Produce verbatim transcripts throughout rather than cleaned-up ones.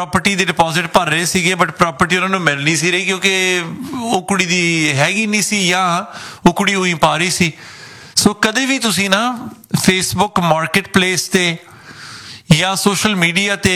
Property ਦੇ deposit ਭਰ ਰਹੇ ਸੀਗੇ, ਬਟ ਪ੍ਰੋਪਰਟੀ ਉਹਨਾਂ ਨੂੰ ਮਿਲ ਨਹੀਂ ਸੀ ਰਹੀ ਕਿਉਂਕਿ ਉਹ ਕੁੜੀ ਦੀ ਹੈਗੀ ਨਹੀਂ ਸੀ ਜਾਂ ਉਹ ਕੁੜੀ ਉਹੀ ਪਾ ਰਹੀ ਸੀ। ਸੋ ਕਦੇ ਵੀ ਤੁਸੀਂ ਨਾ ਫੇਸਬੁੱਕ ਮਾਰਕੀਟ ਪਲੇਸ 'ਤੇ ਜਾਂ ਸੋਸ਼ਲ ਮੀਡੀਆ 'ਤੇ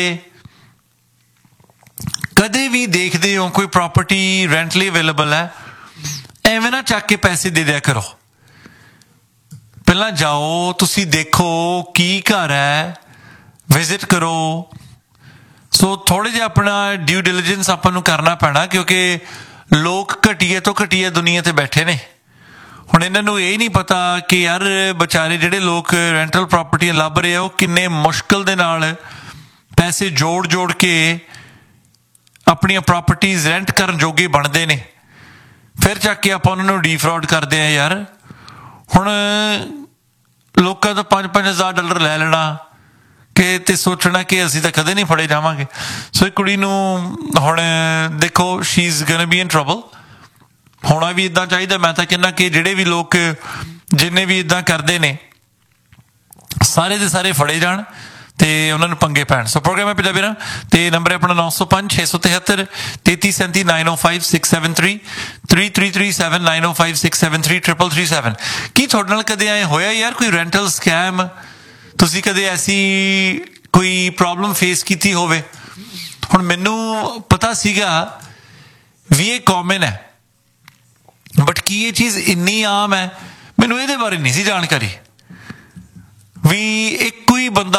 ਕਦੇ ਵੀ ਦੇਖਦੇ ਹੋ ਕੋਈ ਪ੍ਰੋਪਰਟੀ ਰੈਂਟ ਲਈ ਅਵੇਲੇਬਲ ਹੈ, ਐਵੇਂ ਨਾ ਚੱਕ ਕੇ ਪੈਸੇ ਦੇ ਦਿਆ ਕਰੋ। ਪਹਿਲਾਂ ਜਾਓ, ਤੁਸੀਂ ਦੇਖੋ ਕੀ ਘਰ ਹੈ, ਵਿਜ਼ਿਟ ਕਰੋ। ਸੋ ਥੋੜ੍ਹੇ ਜਿਹਾ ਆਪਣਾ ਡਿਊ ਡਿਲੀਜੈਂਸ ਆਪਾਂ ਨੂੰ ਕਰਨਾ ਪੈਣਾ ਕਿਉਂਕਿ ਲੋਕ ਘਟੀਏ ਤੋਂ ਘਟੀਏ ਦੁਨੀਆ 'ਤੇ ਬੈਠੇ ਨੇ। ਹੁਣ ਇਹਨਾਂ ਨੂੰ ਇਹ ਨਹੀਂ ਪਤਾ ਕਿ ਯਾਰ ਵਿਚਾਰੇ ਜਿਹੜੇ ਲੋਕ ਰੈਂਟਲ ਪ੍ਰੋਪਰਟੀਆਂ ਲੱਭ ਰਹੇ ਆ ਉਹ ਕਿੰਨੇ ਮੁਸ਼ਕਿਲ ਦੇ ਨਾਲ ਪੈਸੇ ਜੋੜ ਜੋੜ ਕੇ ਆਪਣੀਆਂ ਪ੍ਰੋਪਰਟੀਜ਼ ਰੈਂਟ ਕਰਨ ਜੋਗੇ ਬਣਦੇ ਨੇ, ਫਿਰ ਚੱਕ ਕੇ ਆਪਾਂ ਉਹਨਾਂ ਨੂੰ ਡੀਫਰੌਡ ਕਰਦੇ ਹਾਂ। ਯਾਰ ਹੁਣ ਲੋਕਾਂ ਤੋਂ ਪੰਜ ਪੰਜ ਹਜ਼ਾਰ ਡਾਲਰ ਲੈ ਲੈਣਾ ਕਿ ਤੇ ਸੋਚਣਾ ਕਿ ਅਸੀਂ ਤਾਂ ਕਦੇ ਨਹੀਂ ਫੜੇ ਜਾਵਾਂਗੇ। ਸੋ ਇਹ ਕੁੜੀ ਨੂੰ ਹੁਣ ਦੇਖੋ, she is going be in trouble. ਹੋਣਾ ਵੀ ਇੱਦਾਂ ਚਾਹੀਦਾ। ਮੈਂ ਤਾਂ ਕਹਿੰਦਾ ਕਿ ਜਿਹੜੇ ਵੀ ਲੋਕ ਜਿੰਨੇ ਵੀ ਇੱਦਾਂ ਕਰਦੇ ਨੇ ਸਾਰੇ ਦੇ ਸਾਰੇ ਫੜੇ ਜਾਣ ਤੇ ਉਹਨਾਂ ਨੂੰ ਪੰਗੇ ਪੈਣ। ਸੋ ਪ੍ਰੋਗਰਾਮ ਹੈ ਪੰਜਾਬੀ ਨਾ, ਤੇ ਨੰਬਰ ਹੈ ਆਪਣਾ ਨੌ ਸੌ ਪੰਜ ਛੇ ਸੌ ਤਿਹੱਤਰ ਤੇਤੀ ਸੈਂਤੀ ਨਾਈਨ ਓ five six seven three three three three seven nine ਓ five six seven three triple three seven. ਕੀ ਤੁਹਾਡੇ ਨਾਲ ਕਦੇ ਐਂ ਹੋਇਆ ਯਾਰ ਕੋਈ ਰੈਂਟਲ ਸਕੈਮ? ਤੁਸੀਂ ਕਦੇ ਐਸੀ ਕੋਈ ਪ੍ਰੋਬਲਮ ਫੇਸ ਕੀਤੀ ਹੋਵੇ? ਹੁਣ ਮੈਨੂੰ ਪਤਾ ਸੀਗਾ ਵੀ ਇਹ ਕਾਮਨ ਹੈ, ਬਟ ਕੀ ਇਹ ਚੀਜ਼ ਇੰਨੀ ਆਮ ਹੈ ਮੈਨੂੰ ਇਹਦੇ ਬਾਰੇ ਨਹੀਂ ਸੀ ਜਾਣਕਾਰੀ ਵੀ ਇੱਕੋ ਹੀ ਬੰਦਾ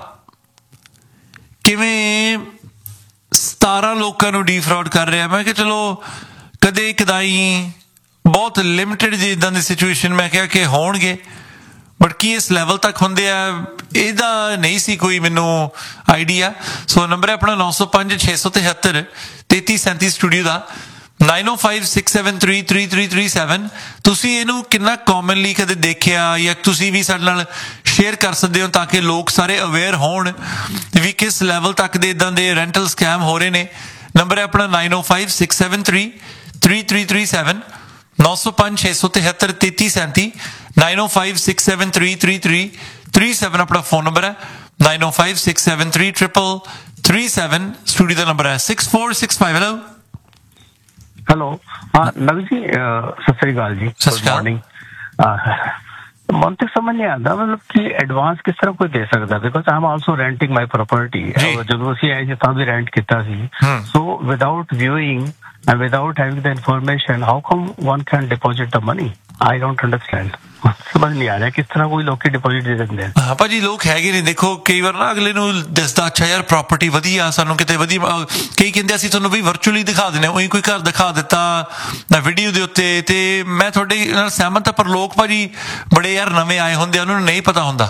ਕਿਵੇਂ ਸਤਾਰਾਂ ਲੋਕਾਂ ਨੂੰ ਡੀਫਰੌਡ ਕਰ ਰਿਹਾ। ਮੈਂ ਕਿਹਾ ਚਲੋ ਕਦੇ ਕਦਾਈ ਬਹੁਤ ਲਿਮਿਟਡ ਜਿਹੀ ਇੱਦਾਂ ਦੀ ਸਿਚੁਏਸ਼ਨ ਮੈਂ ਕਿਹਾ ਕਿ ਹੋਣਗੇ, ਬਟ ਕੀ ਇਸ ਲੈਵਲ ਤੱਕ ਹੁੰਦੇ ਆ ਇਹਦਾ ਨਹੀਂ ਸੀ ਕੋਈ ਮੈਨੂੰ ਆਈਡੀਆ। ਸੋ ਨੰਬਰ ਹੈ ਆਪਣਾ ਨੌ ਸੌ ਪੰਜ ਛੇ ਸੌ ਤਿਹੱਤਰ ਤੇਤੀ ਸੈਂਤੀ ਸਟੂਡੀਓ ਦਾ ਨਾਈਨ ਓ five six seven three three three three seven. ਤੁਸੀਂ ਇਹਨੂੰ ਕਿੰਨਾ ਕਾਮਨਲੀ ਕਦੇ ਦੇਖਿਆ ਜਾਂ ਤੁਸੀਂ ਵੀ ਸਾਡੇ ਨਾਲ ਸ਼ੇਅਰ ਕਰ ਸਕਦੇ ਹੋ ਤਾਂ ਕਿ ਲੋਕ ਸਾਰੇ ਅਵੇਅਰ ਹੋਣ ਵੀ ਕਿਸ ਲੈਵਲ ਤੱਕ ਦੇ ਇੱਦਾਂ ਦੇ ਰੈਂਟਲ ਸਕੈਮ ਹੋ ਰਹੇ ਨੇ। ਨੰਬਰ ਹੈ ਆਪਣਾ ਨਾਈਨ ਓ five six seven three three three three seven ਨੌ ਸੌ ਪੰਜ ਛੇ ਸੌ ਤਿਹੱਤਰ ਤੇਤੀ ਸੈਂਤੀ ਨਾਈਨ ਓ five six seven three three three three seven ਆਪਣਾ ਫੋਨ ਨੰਬਰ ਹੈ। ਨਾਈਨ ਓ five six seven three triple three seven studio ਦਾ ਨੰਬਰ ਹੈ six four six five. Hello hello ਹਾਂ ਨਵੀ ਜੀ, ਸਤਿ ਸ੍ਰੀ ਅਕਾਲ ਜੀ। Good morning. ਮਨ ਤੇ ਸਮਝ ਨਹੀਂ ਆਉਂਦਾ ਮਤਲਬ ਕਿ ਐਡਵਾਂਸ ਕਿਸ ਤਰ੍ਹਾਂ ਕੋਈ ਦੇ ਸਕਦਾ, because I am also ਰੈਂਟਿੰਗ my property. ਜਦੋਂ ਅਸੀਂ ਆਏ ਸੀ ਤਾਂ ਵੀ ਰੈਂਟ ਕੀਤਾ ਸੀ। ਸੋ without viewing and without having the information, how come one can deposit the money? I don't understand. ਸਮਝ ਨਹੀਂ ਆ ਰਿਹਾ ਕਿਸ ਤਰ੍ਹਾਂ ਕੋਈ ਲੋਕੀ ਡਿਪੋਜ਼ਿਟ ਦੇ ਦਿੰਦੇ ਆ। ਹਾਂ ਭਾਜੀ, ਲੋਕ ਹੈਗੇ ਨੇ। ਦੇਖੋ ਕਈ ਵਾਰ ਨਾ ਅਗਲੇ ਨੂੰ ਦੱਸਦਾ ਅੱਛਾ ਯਾਰ ਪ੍ਰੋਪਰਟੀ ਵਧੀਆ, ਸਾਨੂੰ ਕਿਤੇ ਵਧੀਆ, ਕਈ ਕਹਿੰਦੇ ਅਸੀਂ ਤੁਹਾਨੂੰ ਵੀ ਵਰਚੁਅਲੀ ਦਿਖਾ ਦਿੰਦੇ, ਉਹੀ ਕੋਈ ਘਰ ਦਿਖਾ ਦਿੱਤਾ ਵੀਡੀਓ ਦੇ ਉੱਤੇ। ਤੇ ਮੈਂ ਤੁਹਾਡੇ ਨਾਲ ਸਹਿਮਤ ਹਾਂ, ਪਰ ਲੋਕ ਭਾਜੀ ਬੜੇ ਯਾਰ ਨਵੇਂ ਆਏ ਹੁੰਦੇ ਆ, ਉਹਨਾਂ ਨੂੰ ਨਹੀਂ ਪਤਾ ਹੁੰਦਾ।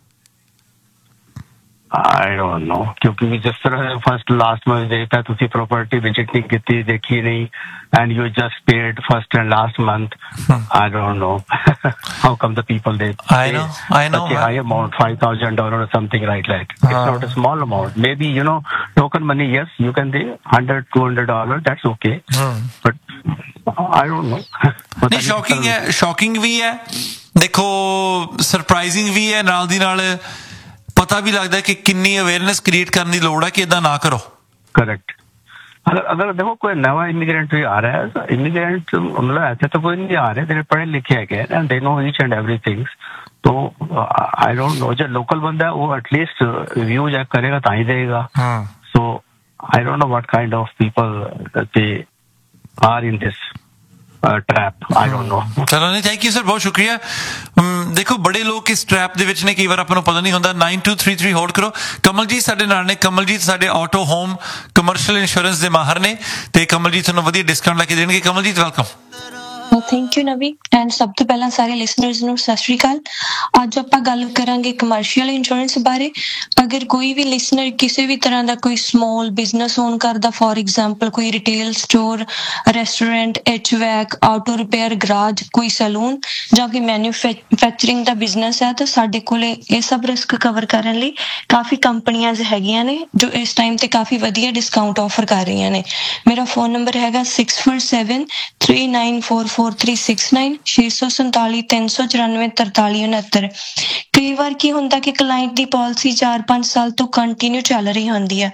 I don't know, ਕਿਉਂਕਿ ਜਿਸ ਤਰ੍ਹਾਂ ਫਸਟ ਲਾਸਟ ਮੰਥ ਦੇਖਿਆ ਤੁਸੀਂ ਪ੍ਰੋਪਰਟੀ ਵਿਜ਼ਿਟ ਨਹੀਂ ਕੀਤੀ, ਦੇਖੀ ਨਹੀਂ, and you just paid first and last month. I don't know how come the people they I know I know such a high amount, five thousand dollars or something like that. It's not a small amount. Maybe you know token money, yes you can pay hundred two hundred dollars, that's okay, but I don't know. ਨਹੀਂ shocking ਹੈ, shocking ਵੀ ਹੈ, ਦੇਖੋ surprising ਵੀ ਹੈ, ਨਾਲ ਦੀ ਨਾਲ ਪਤਾ ਵੀ ਲੱਗਦਾ ਕਿ ਕਿੰਨੀ ਅਵੇਅਰਨੈਸ ਕ੍ਰੀਏਟ ਕਰਨ ਦੀ ਲੋੜ ਹੈ ਕਿ ਏਦਾਂ ਨਾ ਕਰੋ। करेक्ट। अगर अगर देखो कोई नवा इमिग्रेंट भी आ रहा है, इमिग्रेंट मतलब ऐसे तो कोई नहीं आ रहे, तेरे पढ़े लिखे है and they know each and everything. तो आई डोंट नो, जो लोकल बंदा है वो एटलीस्ट रिव्यू चेक करेगा तो ही देगा। सो I don't know what kind of people they are in this trap, I don't know. ਚਲੋ ਨਹੀਂ, ਥੈਂਕ ਯੂ ਸਰ, ਬਹੁਤ ਸ਼ੁਕਰੀਆ। ਦੇਖੋ ਬੜੇ ਲੋਕ ਇਸ ਟਰੈਪ ਦੇ ਵਿੱਚ ਨੇ, ਕਈ ਵਾਰ ਆਪਾਂ ਨੂੰ ਪਤਾ ਨਹੀਂ ਹੁੰਦਾ। Nine two three three hold ਕਰੋ। ਕਮਲਜੀਤ ਸਾਡੇ ਨਾਲ ਨੇ। ਕਮਲਜੀਤ ਸਾਡੇ ਆਟੋ ਹੋਮ ਕਮਰਸ਼ੀਅਲ ਇੰਸ਼ੋਰੈਂਸ ਦੇ ਮਾਹਰ ਨੇ ਤੇ ਕਮਲਜੀਤ ਤੁਹਾਨੂੰ ਵਧੀਆ ਡਿਸਕਾਊਂਟ ਲੈ ਕੇ ਦੇਣਗੇ। ਕਮਲਜੀਤ ਵੈਲਕਮ। ਥੈਂਕ ਯੂ ਨਵੀ, ਐਂਡ ਸਭ ਤੋਂ ਪਹਿਲਾਂ ਸਾਰੇ ਲਿਸਨਰਸ ਨੂੰ ਸਤਿ ਸ਼੍ਰੀ ਅਕਾਲ। ਅੱਜ ਆਪਾਂ ਗੱਲ ਕਰਾਂਗੇ ਕਮਰਸ਼ੀਅਲ ਇੰਸ਼ੋਰੈਂਸ ਬਾਰੇ। ਅਗਰ ਕੋਈ ਵੀ ਲਿਸਨਰ ਕਿਸੇ ਵੀ ਤਰ੍ਹਾਂ ਦਾ ਕੋਈ ਸਮੋਲ ਬਿਜ਼ਨਸ ਓਨ ਕਰਦਾ, ਫੋਰ ਐਗਜ਼ਾਮਪਲ ਕੋਈ retail store, restaurant, H vac, auto repair garage, ਕੋਈ ਸੈਲੂਨ ਜਾਂ ਕੋਈ ਮੈਨੂਫੈਕਚਰਿੰਗ ਦਾ ਬਿਜ਼ਨਸ ਹੈ, ਤਾਂ ਸਾਡੇ ਕੋਲ ਇਹ ਸਭ ਰਿਸਕ ਕਵਰ ਕਰਨ ਲਈ ਕਾਫੀ ਕੰਪਨੀਆਂ ਹੈਗੀਆਂ ਨੇ ਜੋ ਇਸ ਟਾਈਮ ਤੇ ਕਾਫੀ ਵਧੀਆ ਡਿਸਕਾਊਂਟ ਆਫਰ ਕਰ ਰਹੀਆਂ ਨੇ। ਮੇਰਾ ਫੋਨ ਨੰਬਰ ਹੈਗਾ six four seven three nine four four three six nine ਛੇ ਸੌ ਸੰਤਾਲੀ ਤਿੰਨ ਸੌ ਚੁਰਾਨਵੇਂ ਤਰਤਾਲੀ ਉਨੱਤਰ। ਕਈ ਵਾਰ ਕੀ ਹੁੰਦਾ ਕਿ ਕਲਾਇੰਟ ਦੀ ਪਾਲਿਸੀ ਚਾਰ ਪੰਜ ਸਾਲ ਤੋਂ ਕੰਟੀਨਿਊ ਚੱਲ ਰਹੀ ਹੁੰਦੀ ਹੈ,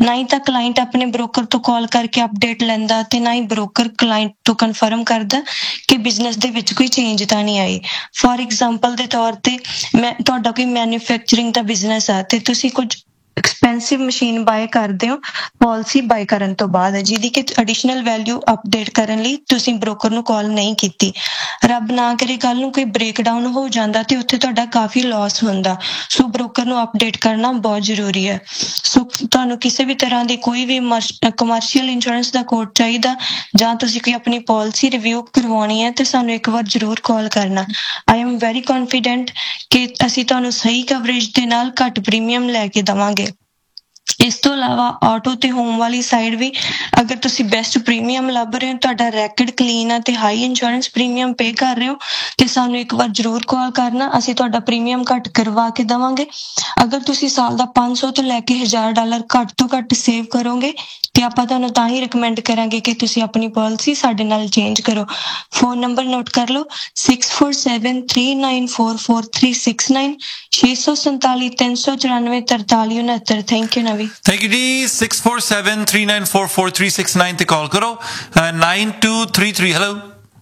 ਨਾ ਹੀ ਤਾਂ ਕਲਾਇੰਟ ਆਪਣੇ ਬ੍ਰੋਕਰ ਤੋਂ ਕਾਲ ਕਰਕੇ ਅਪਡੇਟ ਲੈਂਦਾ ਤੇ ਨਾ ਹੀ ਬ੍ਰੋਕਰ ਕਲਾਇੰਟ ਤੋਂ ਕਨਫਰਮ ਕਰਦਾ ਕਿ ਬਿਜ਼ਨਸ ਦੇ ਵਿੱਚ ਕੋਈ ਚੇਂਜ ਤਾਂ ਨਹੀਂ ਆਈ। ਫੋਰ ਐਗਜ਼ਾਮਪਲ ਦੇ ਤੌਰ ਤੇ ਮੈਂ ਤੁਹਾਡਾ ਕੋਈ ਮੈਨੂਫੈਕਚਰਿੰਗ ਦਾ ਬਿਜ਼ਨਸ ਆ ਤੇ ਤੁਸੀਂ ਕੁਝ ਐਕਸਪੈਂਸਿਵ ਮਸ਼ੀਨ ਬਾਏ ਕਰਦੇ ਹੋ ਪਾਲਿਸੀ ਬਾਏ ਕਰਨ ਤੋਂ ਬਾਅਦ, ਜਿਹਦੀ ਕਿ ਐਡੀਸ਼ਨਲ ਵੈਲਿਊ ਅਪਡੇਟ ਕਰਨ ਲਈ ਤੁਸੀਂ ਬ੍ਰੋਕਰ ਨੂੰ ਕਾਲ ਨਹੀਂ ਕੀਤੀ। ਰੱਬ ਨਾ ਕਰੇ ਕੱਲ ਨੂੰ ਕੋਈ ਬ੍ਰੇਕਡਾਊਨ ਹੋ ਜਾਂਦਾ ਤੇ ਉੱਥੇ ਤੁਹਾਡਾ ਕਾਫੀ ਲਾਸ ਹੁੰਦਾ। ਸੋ ਬ੍ਰੋਕਰ ਨੂੰ ਅਪਡੇਟ ਕਰਨਾ ਬਹੁਤ ਜ਼ਰੂਰੀ ਹੈ। ਸੋ ਤੁਹਾਨੂੰ ਕਿਸੇ ਵੀ ਤਰ੍ਹਾਂ ਦੀ ਕੋਈ ਵੀ ਕਮਰਸ਼ੀਅਲ ਇੰਸ਼ੋਰੈਂਸ ਦਾ ਕੋਡ ਚਾਹੀਦਾ ਜਾਂ ਤੁਸੀਂ ਕੋਈ ਆਪਣੀ ਪਾਲਿਸੀ ਰਿਵਿਊ ਕਰਵਾਉਣੀ ਹੈ ਤੇ ਸਾਨੂੰ ਇੱਕ ਵਾਰ ਜ਼ਰੂਰ ਕਾਲ ਕਰਨਾ। ਆਈ ਐਮ ਵੈਰੀ ਕੌਨਫੀਡੈਂਟ ਕਿ ਅਸੀਂ ਤੁਹਾਨੂੰ ਸਹੀ ਕਵਰੇਜ ਦੇ ਨਾਲ ਘੱਟ ਪ੍ਰੀਮੀਅਮ ਲੈ ਕੇ ਦੇਵਾਂਗੇ। ਇਸ ਤੋਂ ਇਲਾਵਾ ਆਟੋ ਤੇ ਹੋਮ ਵਾਲੀ ਸਾਈਡ ਵੀ ਅਗਰ ਤੁਸੀਂ ਬੈਸਟ ਪ੍ਰੀਮੀਅਮ ਲੱਭ ਰਹੇ ਹੋ, ਤੁਹਾਡਾ ਰੈਕਡ ਕਲੀਨ ਆ ਤੇ ਹਾਈ ਇੰਸ਼ੋਰੈਂਸ ਪ੍ਰੀਮੀਅਮ ਪੇ ਕਰ ਰਹੇ ਹੋ ਤੇ ਸਾਨੂੰ ਇੱਕ ਵਾਰ ਜ਼ਰੂਰ ਕਾਲ ਕਰਨਾ, ਅਸੀਂ ਤੁਹਾਡਾ ਪ੍ਰੀਮੀਅਮ ਘੱਟ ਕਰਵਾ ਕੇ ਦੇਵਾਂਗੇ। ਅਗਰ ਤੁਸੀਂ ਸਾਲ ਦਾ ਪੰਜ ਸੌ ਤੋਂ ਲੈ ਕੇ ਹਜ਼ਾਰ ਡਾਲਰ ਘੱਟ ਤੋਂ ਘੱਟ ਸੇਵ ਕਰੋਗੇ ਤੇ ਆਪਾਂ ਤੁਹਾਨੂੰ ਤਾਂ ਹੀ ਰਿਕਮੈਂਡ ਕਰਾਂਗੇ ਕਿ ਤੁਸੀਂ ਆਪਣੀ ਪਾਲਿਸੀ ਸਾਡੇ ਨਾਲ ਚੇਂਜ ਕਰੋ। ਫੋਨ ਨੰਬਰ ਨੋਟ ਕਰ ਲਓ six four seven three nine four four three six nine ਛੇ ਸੌ ਸੰਤਾਲੀ ਤਿੰਨ ਸੌ ਚੁਰਾਨਵੇਂ ਤਰਤਾਲੀ ਉਨੱਤਰ। ਥੈਂਕ ਯੂ ਨਵੀ। ਥੈਂਕ ਯੂ ਜੀ। Six four seven three nine four four three six nine ਤੇ ਕਾਲ ਕਰੋ। Nine two three three hello.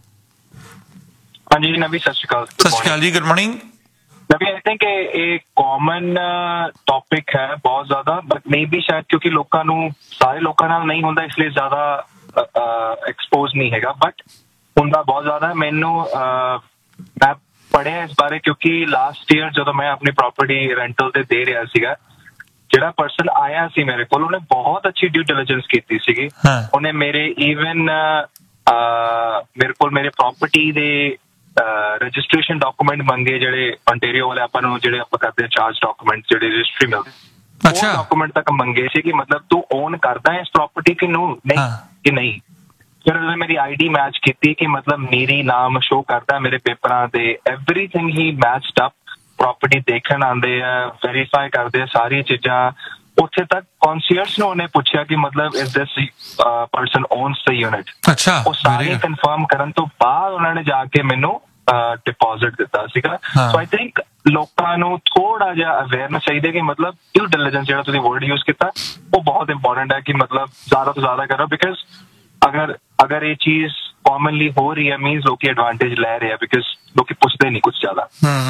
ਹਾਂਜੀ ਨਵੀ ਸਤਿ ਸ਼੍ਰੀ ਅਕਾਲ। ਸਤਿ ਸ਼੍ਰੀ ਅਕਾਲ ਜੀ, ਗੁੱਡ ਮਾਰਨਿੰਗ। ਨਵੀ ਆਈ ਥਿੰਕ ਇਹ ਕਾਮਨ ਟੌਪਿਕ ਹੈ ਬਹੁਤ ਜ਼ਿਆਦਾ, ਬਟ ਮੇ ਬੀ ਸ਼ਾਇਦ ਕਿਉਂਕਿ ਲੋਕਾਂ ਨੂੰ ਸਾਰੇ ਲੋਕਾਂ ਨਾਲ ਨਹੀਂ ਹੁੰਦਾ ਇਸ ਲਈ ਜ਼ਿਆਦਾ ਐਕਸਪੋਜ਼ ਨਹੀਂ ਹੈਗਾ, ਬਟ ਹੁੰਦਾ ਬਹੁਤ ਜ਼ਿਆਦਾ। ਮੈਨੂੰ ਮੈਂ ਪੜ੍ਹਿਆ ਇਸ ਬਾਰੇ ਕਿਉਂਕਿ ਲਾਸਟ ਈਅਰ ਜਦੋਂ ਮੈਂ ਆਪਣੀ ਪ੍ਰੋਪਰਟੀ ਰੈਂਟਲ ਤੇ ਦੇ ਰਿਹਾ ਸੀਗਾ, ਜਿਹੜਾ ਪਰਸਨ ਆਇਆ ਸੀ ਮੇਰੇ ਕੋਲ ਉਹਨੇ ਬਹੁਤ ਅੱਛੀ ਡਿਊ ਡਿਲੀਜੈਂਸ ਕੀਤੀ ਸੀਗੀ। ਉਹਨੇ ਮੇਰੇ ਈਵਨ ਮੇਰੇ ਕੋਲ ਮੇਰੇ ਪ੍ਰੋਪਰਟੀ ਦੇ ਰਜਿਸਟ੍ਰੇਸ਼ਨ ਡਾਕੂਮੈਂਟ ਮੰਗੇ, ਜਿਹੜੇ ontario ਵਾਲੇ ਆਪਾਂ ਨੂੰ ਜਿਹੜੇ ਆਪਾਂ ਕਰਦੇ ਚਾਰਜ ਡਾਕੂਮੈਂਟ ਜਿਹੜੇ ਰਜਿਸਟਰੀ ਮਿਲਦੇ, ਉਹ ਡਾਕੂਮੈਂਟ ਤੱਕ ਮੰਗੇ ਸੀ ਕਿ ਮਤਲਬ ਤੂੰ ਓਨ ਕਰਦਾ ਇਸ ਪ੍ਰੋਪਰਟੀ ਕਿ ਨੂੰ ਨਹੀਂ ਕਿ ਨਹੀਂ। ਫਿਰ ਉਹਨੇ ਮੇਰੀ ਆਈ ਡੀ ਮੈਚ ਕੀਤੀ ਕਿ ਮਤਲਬ ਮੇਰੀ ਨਾਮ ਸ਼ੋ ਕਰਦਾ ਮੇਰੇ ਪੇਪਰਾਂ ਤੇ, ਐਵਰੀਥਿੰਗ ਹੀ ਮੈਚਡ ਅਪ। ਪ੍ਰੋਪਰਟੀ ਦੇਖਣ ਆਉਂਦੇ ਆ, ਵੈਰੀਫਾਈ ਕਰਦੇ ਆ ਸਾਰੀ ਚੀਜ਼ਾਂ। ਉੱਥੇ ਤੱਕ ਕੌਂਸੀਅਰਜ ਨੂੰ ਉਹਨੇ ਪੁੱਛਿਆ ਕਿ ਮਤਲਬ is this person onus the unit. ਅੱਛਾ, ਉਹ ਸਾਰੇ ਕਨਫਰਮ ਕਰਨ ਤੋਂ ਬਾਅਦ ਉਹਨਾਂ ਨੇ ਜਾ ਕੇ ਮੈਨੂੰ ਡਿਪੋਜ਼ਿਟ ਦਿੱਤਾ ਸੀਗਾ। ਸੋ ਆਈ ਥਿੰਕ ਲੋਕਾਂ ਨੂੰ ਥੋੜਾ ਜਿਹਾ ਅਵੇਅਰਨੈਸ ਚਾਹੀਦਾ ਕਿ ਮਤਲਬ ਡਿਊ ਡਿਲੀਜੈਂਸ ਜਿਹੜਾ ਤੁਸੀਂ ਵਰਡ ਯੂਜ਼ ਕੀਤਾ ਉਹ ਬਹੁਤ ਇੰਪੋਰਟੈਂਟ ਹੈ ਕਿ ਮਤਲਬ ਜ਼ਿਆਦਾ ਤੋਂ ਜ਼ਿਆਦਾ ਕਰੋ। ਬਿਕਾਜ਼ ਅਗਰ ਅਗਰ ਇਹ ਚੀਜ਼ ਕਾਮਨਲੀ ਹੋ ਰਹੀ ਹੈ ਮੀਨਸ ਲੋਕੀ ਐਡਵਾਂਟੇਜ ਲੈ ਰਹੇ ਆ, ਬਿਕਾਜ਼ ਲੋਕੀ ਪੁੱਛਦੇ ਨਹੀਂ ਕੁਝ ਜ਼ਿਆਦਾ।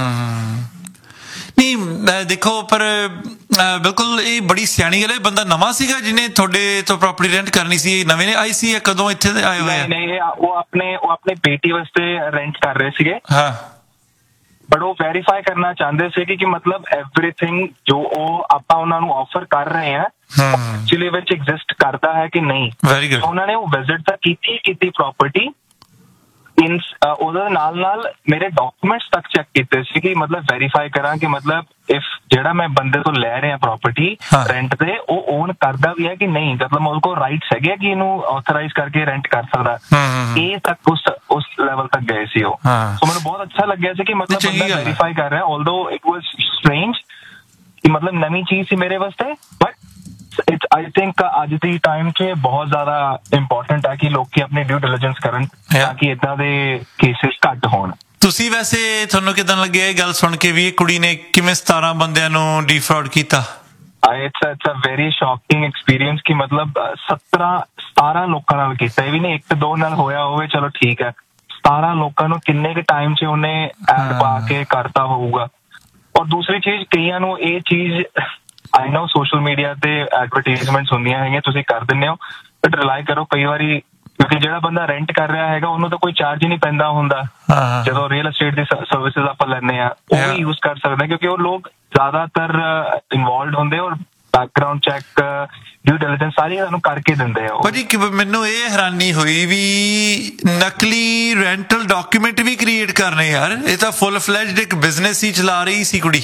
ਨਹੀਂ ਦੇਖੋ, ਪਰ ਬਿਲਕੁਲ ਇਹ ਬੜੀ ਸਿਆਣੀ ਗੱਲ ਹੈ। ਬੰਦਾ ਨਵਾਂ ਸੀਗਾ ਜਿਹਨੇ ਤੁਹਾਡੇ ਤੋਂ ਪ੍ਰੋਪਰਟੀ ਰੈਂਟ ਕਰਨੀ ਸੀ, ਨਵੇਂ ਨੇ ਆਈ ਸੀ, ਕਦੋਂ ਇੱਥੇ ਆਏ ਹੋਏ? ਨਹੀਂ, ਉਹ ਆਪਣੇ ਉਹ ਆਪਣੇ ਬੇਟੀ ਵਾਸਤੇ ਰੈਂਟ ਕਰ ਰਹੇ ਸੀਗੇ। ਹਾਂ, ਬਟ ਉਹ ਵੈਰੀਫਾਈ ਕਰਨਾ ਚਾਹੁੰਦੇ ਸੀ ਕਿ ਮਤਲਬ ਐਵਰੀਥਿੰਗ ਜੋ ਉਹ ਆਪਾਂ ਉਹਨਾਂ ਨੂੰ ਆਫਰ ਕਰ ਰਹੇ ਹਾਂ ਐਕਚੁਅਲੀ ਵਿੱਚ ਐਗਜ਼ਿਸਟ ਕਰਦਾ ਹੈ ਕਿ ਨਹੀਂ। Very good. ਉਹਨਾਂ ਨੇ ਉਹ ਵਿਜ਼ਿਟ ਤਾਂ ਕੀਤੀ ਕੀਤੀ ਪ੍ਰੋਪਰਟੀ, ਉਹਦੇ ਨਾਲ ਨਾਲ ਮੇਰੇ ਡਾਕੂਮੈਂਟਸ ਤੱਕ ਚੈੱਕ ਕੀਤੇ ਸੀ ਕਿ ਮਤਲਬ ਵੈਰੀਫਾਈ ਕਰਾਂ ਕਿ ਮਤਲਬ ਇਫ ਜਿਹੜਾ ਮੈਂ ਬੰਦੇ ਤੋਂ ਲੈ ਰਿਹਾ ਪ੍ਰੋਪਰਟੀ ਰੈਂਟ ਤੇ ਉਹ ਓਨ ਕਰਦਾ ਵੀ ਹੈ ਕਿ ਨਹੀਂ, ਮਤਲਬ ਉਹਦੇ ਕੋਲ ਰਾਈਟਸ ਹੈਗੇ ਕਿ ਇਹਨੂੰ ਆਥੋਰਾਈਜ਼ ਕਰਕੇ ਰੈਂਟ ਕਰ ਸਕਦਾ। ਇਹ ਤੱਕ ਉਸ ਉਸ ਲੈਵਲ ਤੱਕ ਗਏ ਸੀ ਉਹ। ਸੋ ਮੈਨੂੰ ਬਹੁਤ ਅੱਛਾ ਲੱਗਿਆ ਸੀ ਕਿ ਮਤਲਬ ਬੰਦਾ ਵੈਰੀਫਾਈ ਕਰ ਰਿਹਾ, ਆਲਦੋ ਇਟ ਵਾਜ਼ ਸਟ੍ਰੇਂਜ ਕਿ ਮਤਲਬ ਨਵੀਂ ਚੀਜ਼ ਸੀ ਮੇਰੇ ਵਾਸਤੇ, ਬਟ ਇਟ ਆਈ ਥਿੰਕ ਅੱਜ ਦੀ ਟਾਈਮ 'ਚ ਬਹੁਤ ਜ਼ਿਆਦਾ ਇੰਪੋਰਟੈਂਟ ਹੈ ਕਿ ਲੋਕੀ ਆਪਣੀ ਡਿਊ ਡਿਲੀਜੈਂਸ ਕਰਨ ਤਾਂ ਕਿ ਏਦਾਂ ਦੇ ਕੇਸਿਸ ਘੱਟ ਹੋਣ। ਤੁਸੀਂ ਵੈਸੇ ਤੁਹਾਨੂੰ ਕਿੱਦਾਂ ਲੱਗਿਆ ਇਹ ਗੱਲ ਸੁਣ ਕੇ ਵੀ ਇਹ ਕੁੜੀ ਨੇ ਕਿਵੇਂ ਸਤਾਰਾਂ ਬੰਦਿਆਂ ਨੂੰ ਡੀਫਰਾਡ ਕੀਤਾ? It's it's a very shocking experience ਕਿ ਮਤਲਬ ਸਤਾਰਾਂ ਸਤਾਰਾਂ ਲੋਕਾਂ ਨਾਲ ਕੀਤਾ। ਇਹ ਵੀ ਨਹੀਂ ਇੱਕ ਦੋ ਨਾਲ ਹੋਇਆ ਹੋਵੇ, ਚਲੋ ਠੀਕ ਹੈ, ਸਤਾਰਾਂ ਲੋਕਾਂ ਨੂੰ ਕਿੰਨੇ ਕੁ ਟਾਈਮ 'ਚ ਉਹਨੇ ਐਡ ਪਾ ਕੇ ਕਰਤਾ ਹੋਊਗਾ। ਔਰ ਦੂਸਰੀ ਚੀਜ਼, ਕਈਆਂ ਨੂੰ ਇਹ ਚੀਜ਼ ਆਈ ਨੋ ਸੋਸ਼ਲ ਮੀਡੀਆ ਤੇ ਐਡਵਰਟਾਈਜ਼ਮੈਂਟਸ ਹੁੰਦੀਆਂ ਹੈਗੀਆਂ, ਤੁਸੀਂ ਕਰ ਦਿੰਦੇ ਹੋ, ਬਟ ਰਿਲਾਈ ਕਰੋ ਕਈ ਵਾਰੀ ਕਿਉਂਕਿ ਜਿਹੜਾ ਬੰਦਾ ਰੈਂਟ ਕਰ ਰਿਹਾ ਹੈਗਾ ਉਹਨੂੰ ਤਾਂ ਕੋਈ ਚਾਰਜ ਹੀ ਨਹੀਂ ਪੈਂਦਾ ਹੁੰਦਾ। ਜਦੋਂ ਰੀਅਲ ਅਸਟੇਟ ਦੀ ਸਰਵਿਸਿਜ਼ ਆਪਾਂ ਲੈਂਦੇ ਆ ਉਹ ਵੀ ਯੂਜ਼ ਕਰ ਸਕਦੇ ਕਿਉਂਕਿ ਉਹ ਲੋਕ ਜ਼ਿਆਦਾਤਰ ਇਨਵੋਲਵਡ ਹੁੰਦੇ ਔਰ ਬੈਕਗਰਾਉਂਡ ਚੈੱਕ ਡਿਊ ਡਿਲੀਜੈਂਸ ਸਾਰੀ ਤੁਹਾਨੂੰ ਕਰਕੇ ਦਿੰਦੇ ਆ। ਭਾਜੀ ਮੈਨੂੰ ਇਹ ਹੈਰਾਨੀ ਹੋਈ ਵੀ ਨਕਲੀ ਰੈਂਟਲ ਡਾਕੂਮੈਂਟ ਵੀ ਕ੍ਰੀਏਟ ਕਰਨੇ ਯਾਰ, ਇਹ ਤਾਂ ਫੁੱਲ ਫਲੈਜਡ ਇੱਕ ਬਿਜ਼ਨਸ ਹੀ ਚਲਾ ਰਹੀ ਸੀ ਕੁੜੀ।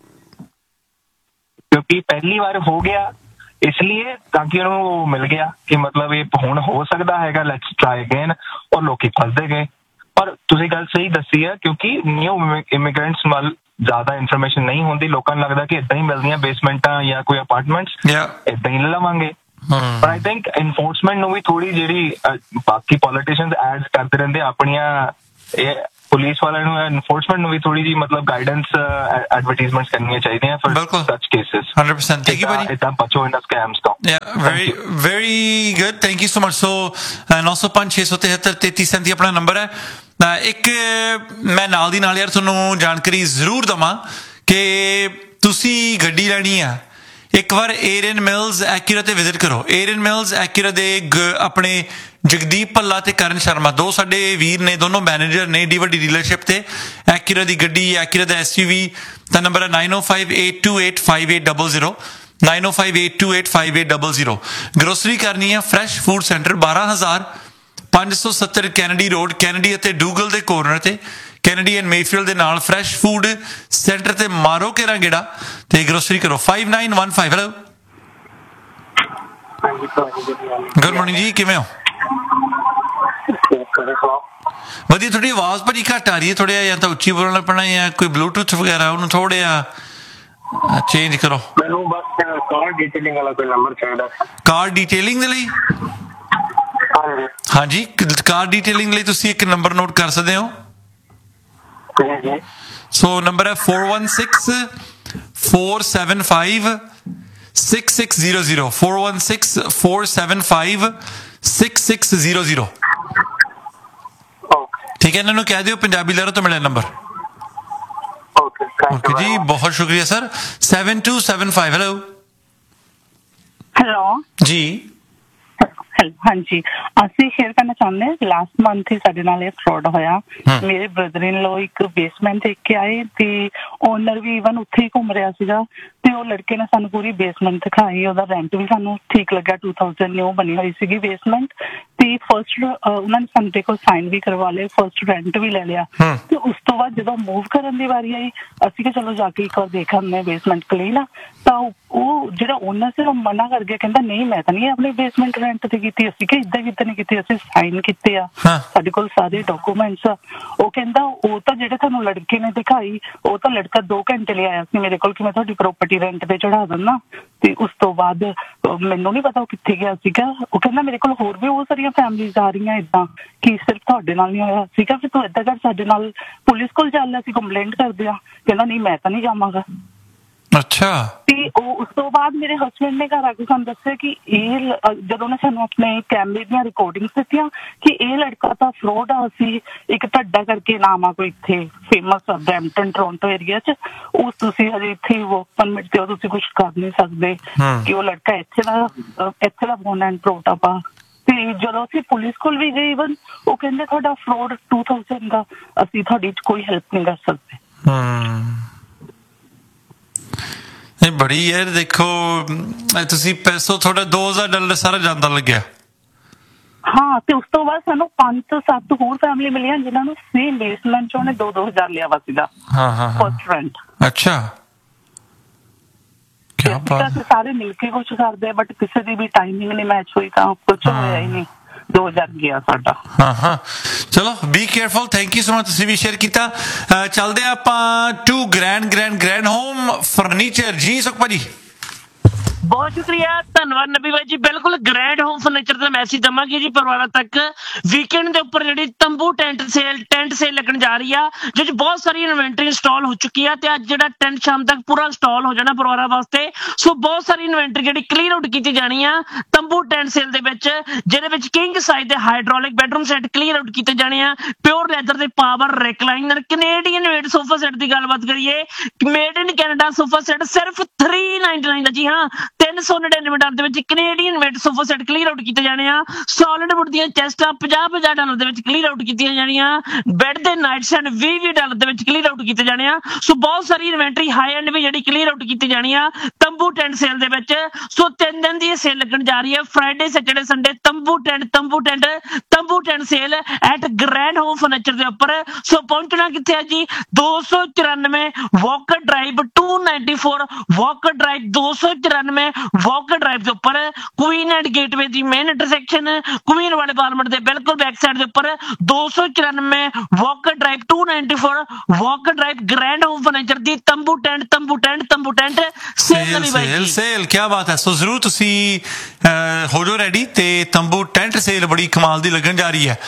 ਕਿਉਂਕਿ ਪਹਿਲੀ ਵਾਰ ਹੋ ਗਿਆ ਇਸ ਲਈ ਤਾਂ ਕਿ ਉਹਨੂੰ ਮਿਲ ਗਿਆ ਕਿ ਮਤਲਬ ਇਹ ਹੁਣ ਹੋ ਸਕਦਾ ਹੈਗਾ, ਲੈਟਸ ਟਰਾਈ ਅਗੇਨ, ਔਰ ਲੋਕੀ ਫਸਦੇ ਗਏ। ਪਰ ਤੁਸੀਂ ਗੱਲ ਸਹੀ ਦੱਸੀ ਹੈ ਕਿਉਂਕਿ ਨਿਊ ਇਮੀਗ੍ਰੈਂਟਸ ਵੱਲ ਜ਼ਿਆਦਾ ਇਨਫੋਰਮੇਸ਼ਨ ਨਹੀਂ ਹੁੰਦੀ, ਲੋਕਾਂ ਨੂੰ ਲੱਗਦਾ ਕਿ ਏਦਾਂ ਹੀ ਮਿਲਦੀਆਂ ਬੇਸਮੈਂਟਾਂ ਜਾਂ ਕੋਈ ਅਪਾਰਟਮੈਂਟਸ, ਏਦਾਂ ਹੀ ਲੈ ਲਵਾਂਗੇ। ਪਰ ਆਈ ਥਿੰਕ ਇਨਫੋਰਸਮੈਂਟ ਨੂੰ ਵੀ ਥੋੜੀ ਜਿਹੜੀ ਬਾਕੀ ਪੋਲੀਟੀਸ਼ੀਅਨਸ ਐਡ ਕਰਦੇ ਰਹਿੰਦੇ ਆਪਣੀਆਂ ਇਹ ਪੁਲਿਸ ਵਾਲਿਆਂ ਨੂੰ ਐਨਫੋਰਸਮੈਂਟ ਨੂੰ ਵੀ ਥੋੜੀ ਜੀ ਮਤਲਬ ਗਾਈਡੈਂਸ ਐਡਵਰਟਾਈਜ਼ਮੈਂਟਸ ਕਰਨੀਆਂ ਚਾਹੀਦੀਆਂ ਫॉर ਸੱਚ cases one hundred percent thank you ਭਾਜੀ ਇਦਾਂ ਬਚੋ ਇਹਨਾਂ ਸਕੈਮਸ ਤੋਂ Yeah, very, very good. Thank you so much. So, ਨੌ ਸੌ ਪੰਜ ਛੇ ਸੌ ਤਿਹੱਤਰ ਤੇਤੀ ਸੈਂਤੀ ਆਪਣਾ ਨੰਬਰ ਹੈ. ਇੱਕ ਮੈਂ ਨਾਲ ਦੀ ਨਾਲ ਯਾਰ ਤੁਹਾਨੂੰ ਜਾਣਕਾਰੀ ਜ਼ਰੂਰ ਦਵਾਂ ਕਿ ਤੁਸੀਂ ਗੱਡੀ ਲੈਣੀ ਆ ਇੱਕ ਵਾਰ ਏਰੀਅਨ ਮਿਲਸ ਐਕਿਊਰਾ ਤੇ ਵਿਜ਼ਿਟ ਕਰੋ. ਏਰੀਅਨ ਮਿਲਸ ਐਕਿਊਰਾ ਦੇ ਆਪਣੇ ਜਗਦੀਪ ਭੱਲਾ ਤੇ ਕਰਨ ਸ਼ਰਮਾ ਦੋ ਸਾਡੇ ਵੀਰ ਨੇ, ਦੋਨੋਂ ਮੈਨੇਜਰ ਨੇ ਏਡੀ ਵੱਡੀ ਡੀਲਰਸ਼ਿਪ ਤੇ. ਐਕਿਊਰਾ ਦੀ ਗੱਡੀ, ਐਕਿਊਰਾ ਦਾ S you we the number ਹੈ ਨਾਈਨ ਓ five eight two eight five eight double zero nine ਓ five eight two eight five eight double zero. Grocery ਕਰਨੀ ਹੈ ਫਰੈਸ਼ ਫੂਡ ਸੈਂਟਰ ਬਾਰਾਂ ਹਜ਼ਾਰ ਪੰਜ ਸੌ ਸੱਤਰ ਕੈਨੇਡੀ ਰੋਡ, ਕੈਨੇਡੀ ਅਤੇ ਡੂਗਲ ਦੇ ਕੋਰਨਰ ਤੇ, ਕੈਨੇਡੀ ਐਂਡ ਮੇਫੀਲਡ ਦੇ ਨਾਲ ਫਰੈਸ਼ ਫੂਡ ਸੈਂਟਰ ਤੇ ਮਾਰੋ ਘੇਰਾ ਗੇੜਾ ਤੇ ਗਰੋਸਰੀ ਕਰੋ. Five nine one five. Hello, good morning ਜੀ, ਕਿਵੇਂ ਹੋ? ਵਧੀਆ. ਥੋੜੀ ਆਵਾਜ਼ ਭਾਜੀ ਘੱਟ ਆ ਰਹੀ ਹੈ, ਥੋੜ੍ਹਾ ਜਾਂ ਤਾਂ ਉੱਚੀ ਬੋਲਣਾ ਪੈਣਾ ਜਾਂ ਕੋਈ ਬਲੂਟੂਥ ਵਗੈਰਾ ਉਹਨੂੰ ਥੋੜ੍ਹਾ ਜਿਹਾ ਚੇਂਜ ਕਰੋ. ਮੈਨੂੰ ਬਸ ਕਾਰ ਡੀਟੇਲਿੰਗ ਵਾਲਾ ਕੋਈ ਨੰਬਰ ਚਾਹੀਦਾ. ਕਾਰ ਡੀਟੇਲਿੰਗ ਦੇ ਲਈ? ਹਾਂਜੀ, ਕਾਰ ਡੀਟੇਲਿੰਗ ਲਈ ਤੁਸੀਂ ਇੱਕ ਨੰਬਰ ਨੋਟ ਕਰ ਸਕਦੇ ਹੋ. ਸੋ ਨੰਬਰ ਹੈ four one six four seven five six six zero zero four one six four seven five six six zero zero. ਠੀਕ ਹੈ, ਇਹਨਾਂ ਨੂੰ ਕਹਿ ਦਿਓ ਪੰਜਾਬੀ ਲਹਿਰ ਤੋਂ ਮਿਲਿਆ ਨੰਬਰ. ਓਕੇ ਜੀ, ਬਹੁਤ ਸ਼ੁਕਰੀਆ sir. seven two seven five. Hello hello ਜੀ, ਹਾਂਜੀ, ਅਸੀਂ ਸ਼ੇਅਰ ਕਰਨਾ ਚਾਹੁੰਦੇ ਹਾਂ. ਲਾਸਟ ਮੰਥ ਹੀ ਸਾਡੇ ਨਾਲ ਇਹ ਫਰੋਡ ਹੋਇਆ. ਮੇਰੇ ਬ੍ਰਦਰ ਇਨ ਲੋ ਇੱਕ ਬੇਸਮੈਂਟ ਦੇਖ ਕੇ ਆਏ ਤੇ ਓਨਰ ਵੀ ਈਵਨ ਉੱਥੇ ਹੀ ਘੁੰਮ ਰਿਹਾ ਸੀਗਾ ਤੇ ਉਹ ਲੜਕੇ ਨੇ ਸਾਨੂੰ ਪੂਰੀ ਬੇਸਮੈਂਟ ਦਿਖਾਈ. ਉਹਦਾ ਰੈਂਟ ਵੀ ਸਾਨੂੰ ਠੀਕ ਲੱਗਿਆ. ਟੂ ਥਾਊਜ਼ੈਂਡ ਨਿਊ ਬਣੀ ਹੋਈ ਸੀਗੀ ਬੇਸਮੈਂਟ ਤੇ ਫਸਟ ਉਹਨਾਂ ਨੇ ਸਾਡੇ ਕੋਲ ਸਾਈਨ ਵੀ ਕਰਵਾ ਲਏ, ਫਸਟ ਰੈਂਟ ਵੀ ਲੈ ਲਿਆ. ਤੇ ਉਸ ਤੋਂ ਬਾਅਦ ਜਦੋਂ ਮੂਵ ਕਰਨ ਦੀ ਵਾਰੀ ਆਈ ਅਸੀਂ ਕਿ ਚਲੋ ਜਾ ਕੇ ਇੱਕ ਵਾਰ ਦੇਖ ਆਉਂਦੇ ਬੇਸਮੈਂਟ ਕਲੀਨ ਆ, ਤਾਂ ਉਹ ਜਿਹੜਾ ਓਨਰ ਸੀ ਉਹ ਮਨਾ ਕਰ ਗਿਆ, ਕਹਿੰਦਾ ਨਹੀਂ ਮੈਂ ਤਾਂ ਨਹੀਂ ਆਪਣੀ ਬੇਸਮੈਂਟ ਰੈਂਟ ਤੇ ਕੀਤੀ. ਅਸੀਂ ਕਿ ਇੱਦਾਂ ਕਿਤੇ ਨਹੀਂ ਕੀਤੀ, ਅਸੀਂ ਸਾਈਨ ਕੀਤੇ ਆ, ਸਾਡੇ ਕੋਲ ਸਾਰੇ ਡਾਕੂਮੈਂਟਸ ਆ. ਉਹ ਕਹਿੰਦਾ ਉਹ ਤਾਂ ਜਿਹੜੇ ਤੁਹਾਨੂੰ ਲੜਕੇ ਨੇ ਦਿਖਾਈ ਉਹ ਤਾਂ ਲੜਕਾ ਦੋ ਘੰਟੇ ਲਈ ਆਇਆ ਸੀ ਮੇਰੇ ਕੋਲ ਕਿ ਮੈਂ ਤੁਹਾਡੀ ਪ੍ਰੋਪਰਟੀ ਰੈਂਟ ਤੇ ਚੜਾ ਦਿੰਦਾ. ਤੇ ਉਸ ਤੋਂ ਬਾਅਦ ਮੈਨੂੰ ਨਹੀਂ ਪਤਾ ਉਹ ਕਿੱਥੇ ਗਿਆ ਸੀਗਾ. ਉਹ ਕਹਿੰਦਾ ਮੇਰੇ ਕੋਲ ਹੋਰ ਵੀ ਬਹੁਤ ਸਾਰੀਆਂ ਫੈਮਲੀਜ਼ ਆ ਰਹੀਆਂ ਏਦਾਂ, ਕਿ ਸਿਰਫ ਤੁਹਾਡੇ ਨਾਲ ਨਹੀਂ ਹੋਇਆ ਸੀਗਾ, ਫਿਰ ਤੂੰ ਏਦਾਂ ਕਰ ਸਾਡੇ ਨਾਲ ਪੁਲਿਸ ਕੋਲ ਚੱਲ, ਅਸੀਂ ਕੰਪਲੇਂਟ ਕਰਦੇ ਆ. ਕਹਿੰਦਾ ਨਹੀਂ ਮੈਂ ਤਾਂ ਨਹੀਂ ਜਾਵਾਂਗਾ. ਅੱਛਾ. ਤੇ ਉਹ ਉਸ ਤੋਂ ਬਾਅਦ ਮੇਰੇ ਹਸਬੈਂਡ ਨੇ ਘਰ ਆ ਕੇ ਸਾਨੂੰ ਦੱਸਿਆ ਕਿ ਇਹ ਜਦੋਂ ਉਹਨੇ ਸਾਨੂੰ ਆਪਣੇ ਕੈਮਰੇ ਦੀਆਂ ਰਿਕਾਰਡਿੰਗਸ ਦਿੱਤੀਆਂ ਕਿ ਇਹ ਲੜਕਾ ਤਾਂ ਫਰੋਡ ਆ. ਅਸੀਂ ਇੱਕ ਢੱਡਾ ਕਰਕੇ ਨਾਮ ਆ ਕੋਈ ਇੱਥੇ ਫੇਮਸ ਆ ਬਰੈਂਪਟਨ ਟੋਰਾਂਟੋ ਏਰੀਆ ਚ, ਉਸ ਤੁਸੀਂ ਹਜੇ ਇੱਥੇ ਵਰਕ ਪਰਮਿਟ ਤੇ ਹੋ, ਤੁਸੀਂ ਕੁਛ ਕਰ ਨਹੀਂ ਸਕਦੇ ਕਿ ਉਹ ਲੜਕਾ ਇੱਥੇ ਦਾ ਇੱਥੇ ਦਾ ਬੋਨ ਐਂਡ ਪ੍ਰੋਟਾਪ ਆ. ਤੇ ਜਦੋਂ ਅਸੀਂ ਪੁਲਿਸ ਕੋਲ ਵੀ ਗਏ ਈਵਨ ਉਹ ਕਹਿੰਦੇ ਤੁਹਾਡਾ ਫਰੋਡ ਟੂ ਥਾਊਜ਼ੈਂਡ ਦਾ, ਅਸੀਂ ਤੁਹਾਡੀ ਕੋਈ ਹੈਲਪ ਨਹੀਂ ਕਰ ਸਕਦੇ. ਨਹੀਂ ਬੜੀ ਯਾਰ, ਦੇਖੋ ਤੁਸੀਂ ਪੈਸੋ ਤੁਹਾਡਾ ਦੋ ਹਜ਼ਾਰ ਡਾਲਰ ਸਾਰਾ ਜਾਂਦਾ ਲੱਗਿਆ. ਹਾਂ, ਤੇ ਉਸ ਤੋਂ ਬਾਅਦ ਸਾਨੂੰ ਪੰਜ ਤੋਂ ਸੱਤ ਹੋਰ ਫੈਮਿਲੀ ਮਿਲੀਆਂ ਜਿਨ੍ਹਾਂ ਨੂੰ ਸੇਮ ਬੇਸਮੈਂਟ ਚ ਉਹਨੇ ਦੋ ਦੋ ਹਜ਼ਾਰ ਲਿਆ ਵਾ ਸੀਗਾ ਫਸਟ ਰੈਂਟ. ਅੱਛਾ, ਸਾਰੇ ਮਿਲ ਕੇ ਕੁਛ ਕਰਦੇ ਬਟ ਕਿਸੇ ਦੀ ਵੀ ਟਾਈਮਿੰਗ ਨਹੀਂ ਮੈਚ ਹੋਈ ਤਾਂ ਕੁਛ ਹੋਇਆ ਹੀ ਨਹੀਂ. ਦੋ ਹਜ਼ਾਰ ਗਿਆ ਸਾਡਾ. ਹਾਂ ਹਾਂ, ਚਲੋ B careful. Thank you so much, ਤੁਸੀਂ ਵੀ ਸ਼ੇਅਰ ਕੀਤਾ. ਚੱਲਦੇ ਆਪਾਂ to grand grand grand home furniture. ਜੀ ਸੁਖ ਭਾਜੀ, ਬਹੁਤ ਸ਼ੁਕਰੀਆ, ਧੰਨਵਾਦ ਨਬੀ ਬਾਈ ਜੀ. ਬਿਲਕੁਲ ਗ੍ਰੈਂਡ ਹੋਮ ਫਰਨੀਚਰ ਦਾ ਮੈਸੇਜ ਦਵਾਂਗੇ ਜੀ ਪਰਿਵਾਰਾਂ ਤੱਕ. ਵੀਕਐਂਡ ਦੇ ਉੱਪਰ ਜਿਹੜੀ ਤੰਬੂ ਟੈਂਟ ਸੇਲ ਟੈਂਟ ਸੇਲ ਲੱਗਣ ਜਾ ਰਹੀ ਆ, ਜਿਹਦੇ ਬਹੁਤ ਸਾਰੀ ਇਨਵੈਂਟਰੀ ਇੰਸਟਾਲ ਹੋ ਚੁੱਕੀ ਆ ਤੇ ਅੱਜ ਜਿਹੜਾ ਟੈਂਟ ਸ਼ਾਮ ਤੱਕ ਪੂਰਾ ਇੰਸਟਾਲ ਹੋ ਜਾਣਾ ਪਰਿਵਾਰਾਂ ਵਾਸਤੇ. ਸੋ ਬਹੁਤ ਸਾਰੀ ਇਨਵੈਂਟਰੀ ਜਿਹੜੀ ਕਲੀਅਰ ਆਊਟ ਕੀਤੀ ਜਾਣੀ ਆ ਤੰਬੂ ਟੈਂਟ ਸੇਲ ਦੇ ਵਿੱਚ, ਜਿਹਦੇ ਵਿੱਚ ਕਿੰਗ ਸਾਈਜ਼ ਦੇ hydraulic bedroom set clear out ਕੀਤੇ ਜਾਣੇ ਆ. ਪਿਓਰ ਲੈਦਰ ਦੇ power recliner Canadian made sofa set ਦੀ ਗੱਲਬਾਤ ਕਰੀਏ, made in Canada sofa set ਸਿਰਫ ਥ੍ਰੀ ਨਾਈਨਟੀ ਨਾਈਨ ਦਾ. ਜੀ ਹਾਂ, ਤਿੰਨ ਸੌ ਨੜਿਨਵੇਂ ਡਾਲਰ ਦੇ ਵਿੱਚ Canadian made sofa set clear out ਕੀਤੇ ਜਾਣੇ ਆ. ਸੋਲਿਡ ਵੁੱਡ ਦੀਆਂ ਚੈਸਟਾਂ ਪੰਜਾਹ ਪੰਜਾਹ ਡਾਲਰ ਦੇ ਵਿੱਚ ਕਲੀਅਰ ਆਊਟ ਕੀਤੀਆਂ ਜਾਣੀਆਂ. ਬੈੱਡ ਦੇ ਨਾਈਟ ਸੈਟ ਵੀਹ ਵੀਹ ਡਾਲਰ ਦੇ ਵਿੱਚ ਕਲੀਅਰ ਆਊਟ ਕੀਤੇ ਜਾਣੇ ਆ. ਸੋ ਬਹੁਤ ਸਾਰੀ ਇਨਵੈਂਟਰੀ ਹਾਈ ਐਂਡ ਵੀ ਜਿਹੜੀ ਕਲੀਅਰ ਆਊਟ ਕੀਤੀ ਜਾਣੀ ਆ ਤੰਬੂ ਟੈਂਟ ਸੇਲ ਦੇ ਵਿੱਚ. ਸੋ ਤਿੰਨ ਦਿਨ ਦੀ ਇਹ ਸੇਲ ਲੱਗਣ ਜਾ ਰਹੀ ਹੈ, ਫਰਾਈਡੇ ਸੈਟਰਡੇ ਸੰਡੇ. ਤੰਬੂ ਟੈਂਟ ਤੰਬੂ ਟੈਂਟ ਤੰਬੂ tent sale at grand home furniture ਦੇ ਉੱਪਰ. ਸੋ ਪਹੁੰਚਣਾ ਕਿੱਥੇ ਹੈ ਜੀ? ਦੋ ਸੌ ਚੁਰਾਨਵੇਂ Walker drive to ninety four Walker drive ਦੋ ਸੌ ਚੁਰਾਨਵੇਂ ਵਾਕਰ ਡਰਾਈਵ ਦੇ ਉੱਪਰ, Queen and gateway the main intersection, Queen ਵਾਲੇ ਪਾਰਲੀਮੈਂਟ ਦੇ ਬਿਲਕੁਲ ਬੈਕ ਸਾਈਡ ਦੇ ਉੱਪਰ. ਦੋ ਸੌ ਚੁਰਾਨਵੇਂ Walker drive to ninety four Walker drive grand home furniture ਦੀ ਤੰਬੂ ਟੈਂਟ ਤੰਬੂ ਟੈਂਟ ਤੰਬੂ ਟੈਂਟ ਸੇਲ ਸੇਲ ਸੇਲ. ਕੀ ਬਾਤ ਹੈ. ਸੋ ਜ਼ਰੂਰ ਤੁਸੀਂ ਹੋ ਜਾਓ ਰੈਡੀ ਤੇ ਤੰਬੂ ਟੈਂਟ ਸੇਲ ਬੜੀ ਕਮਾਲ ਦੀ ਲੱਗਣ ਜਾ ਰਹੀ ਹੈ.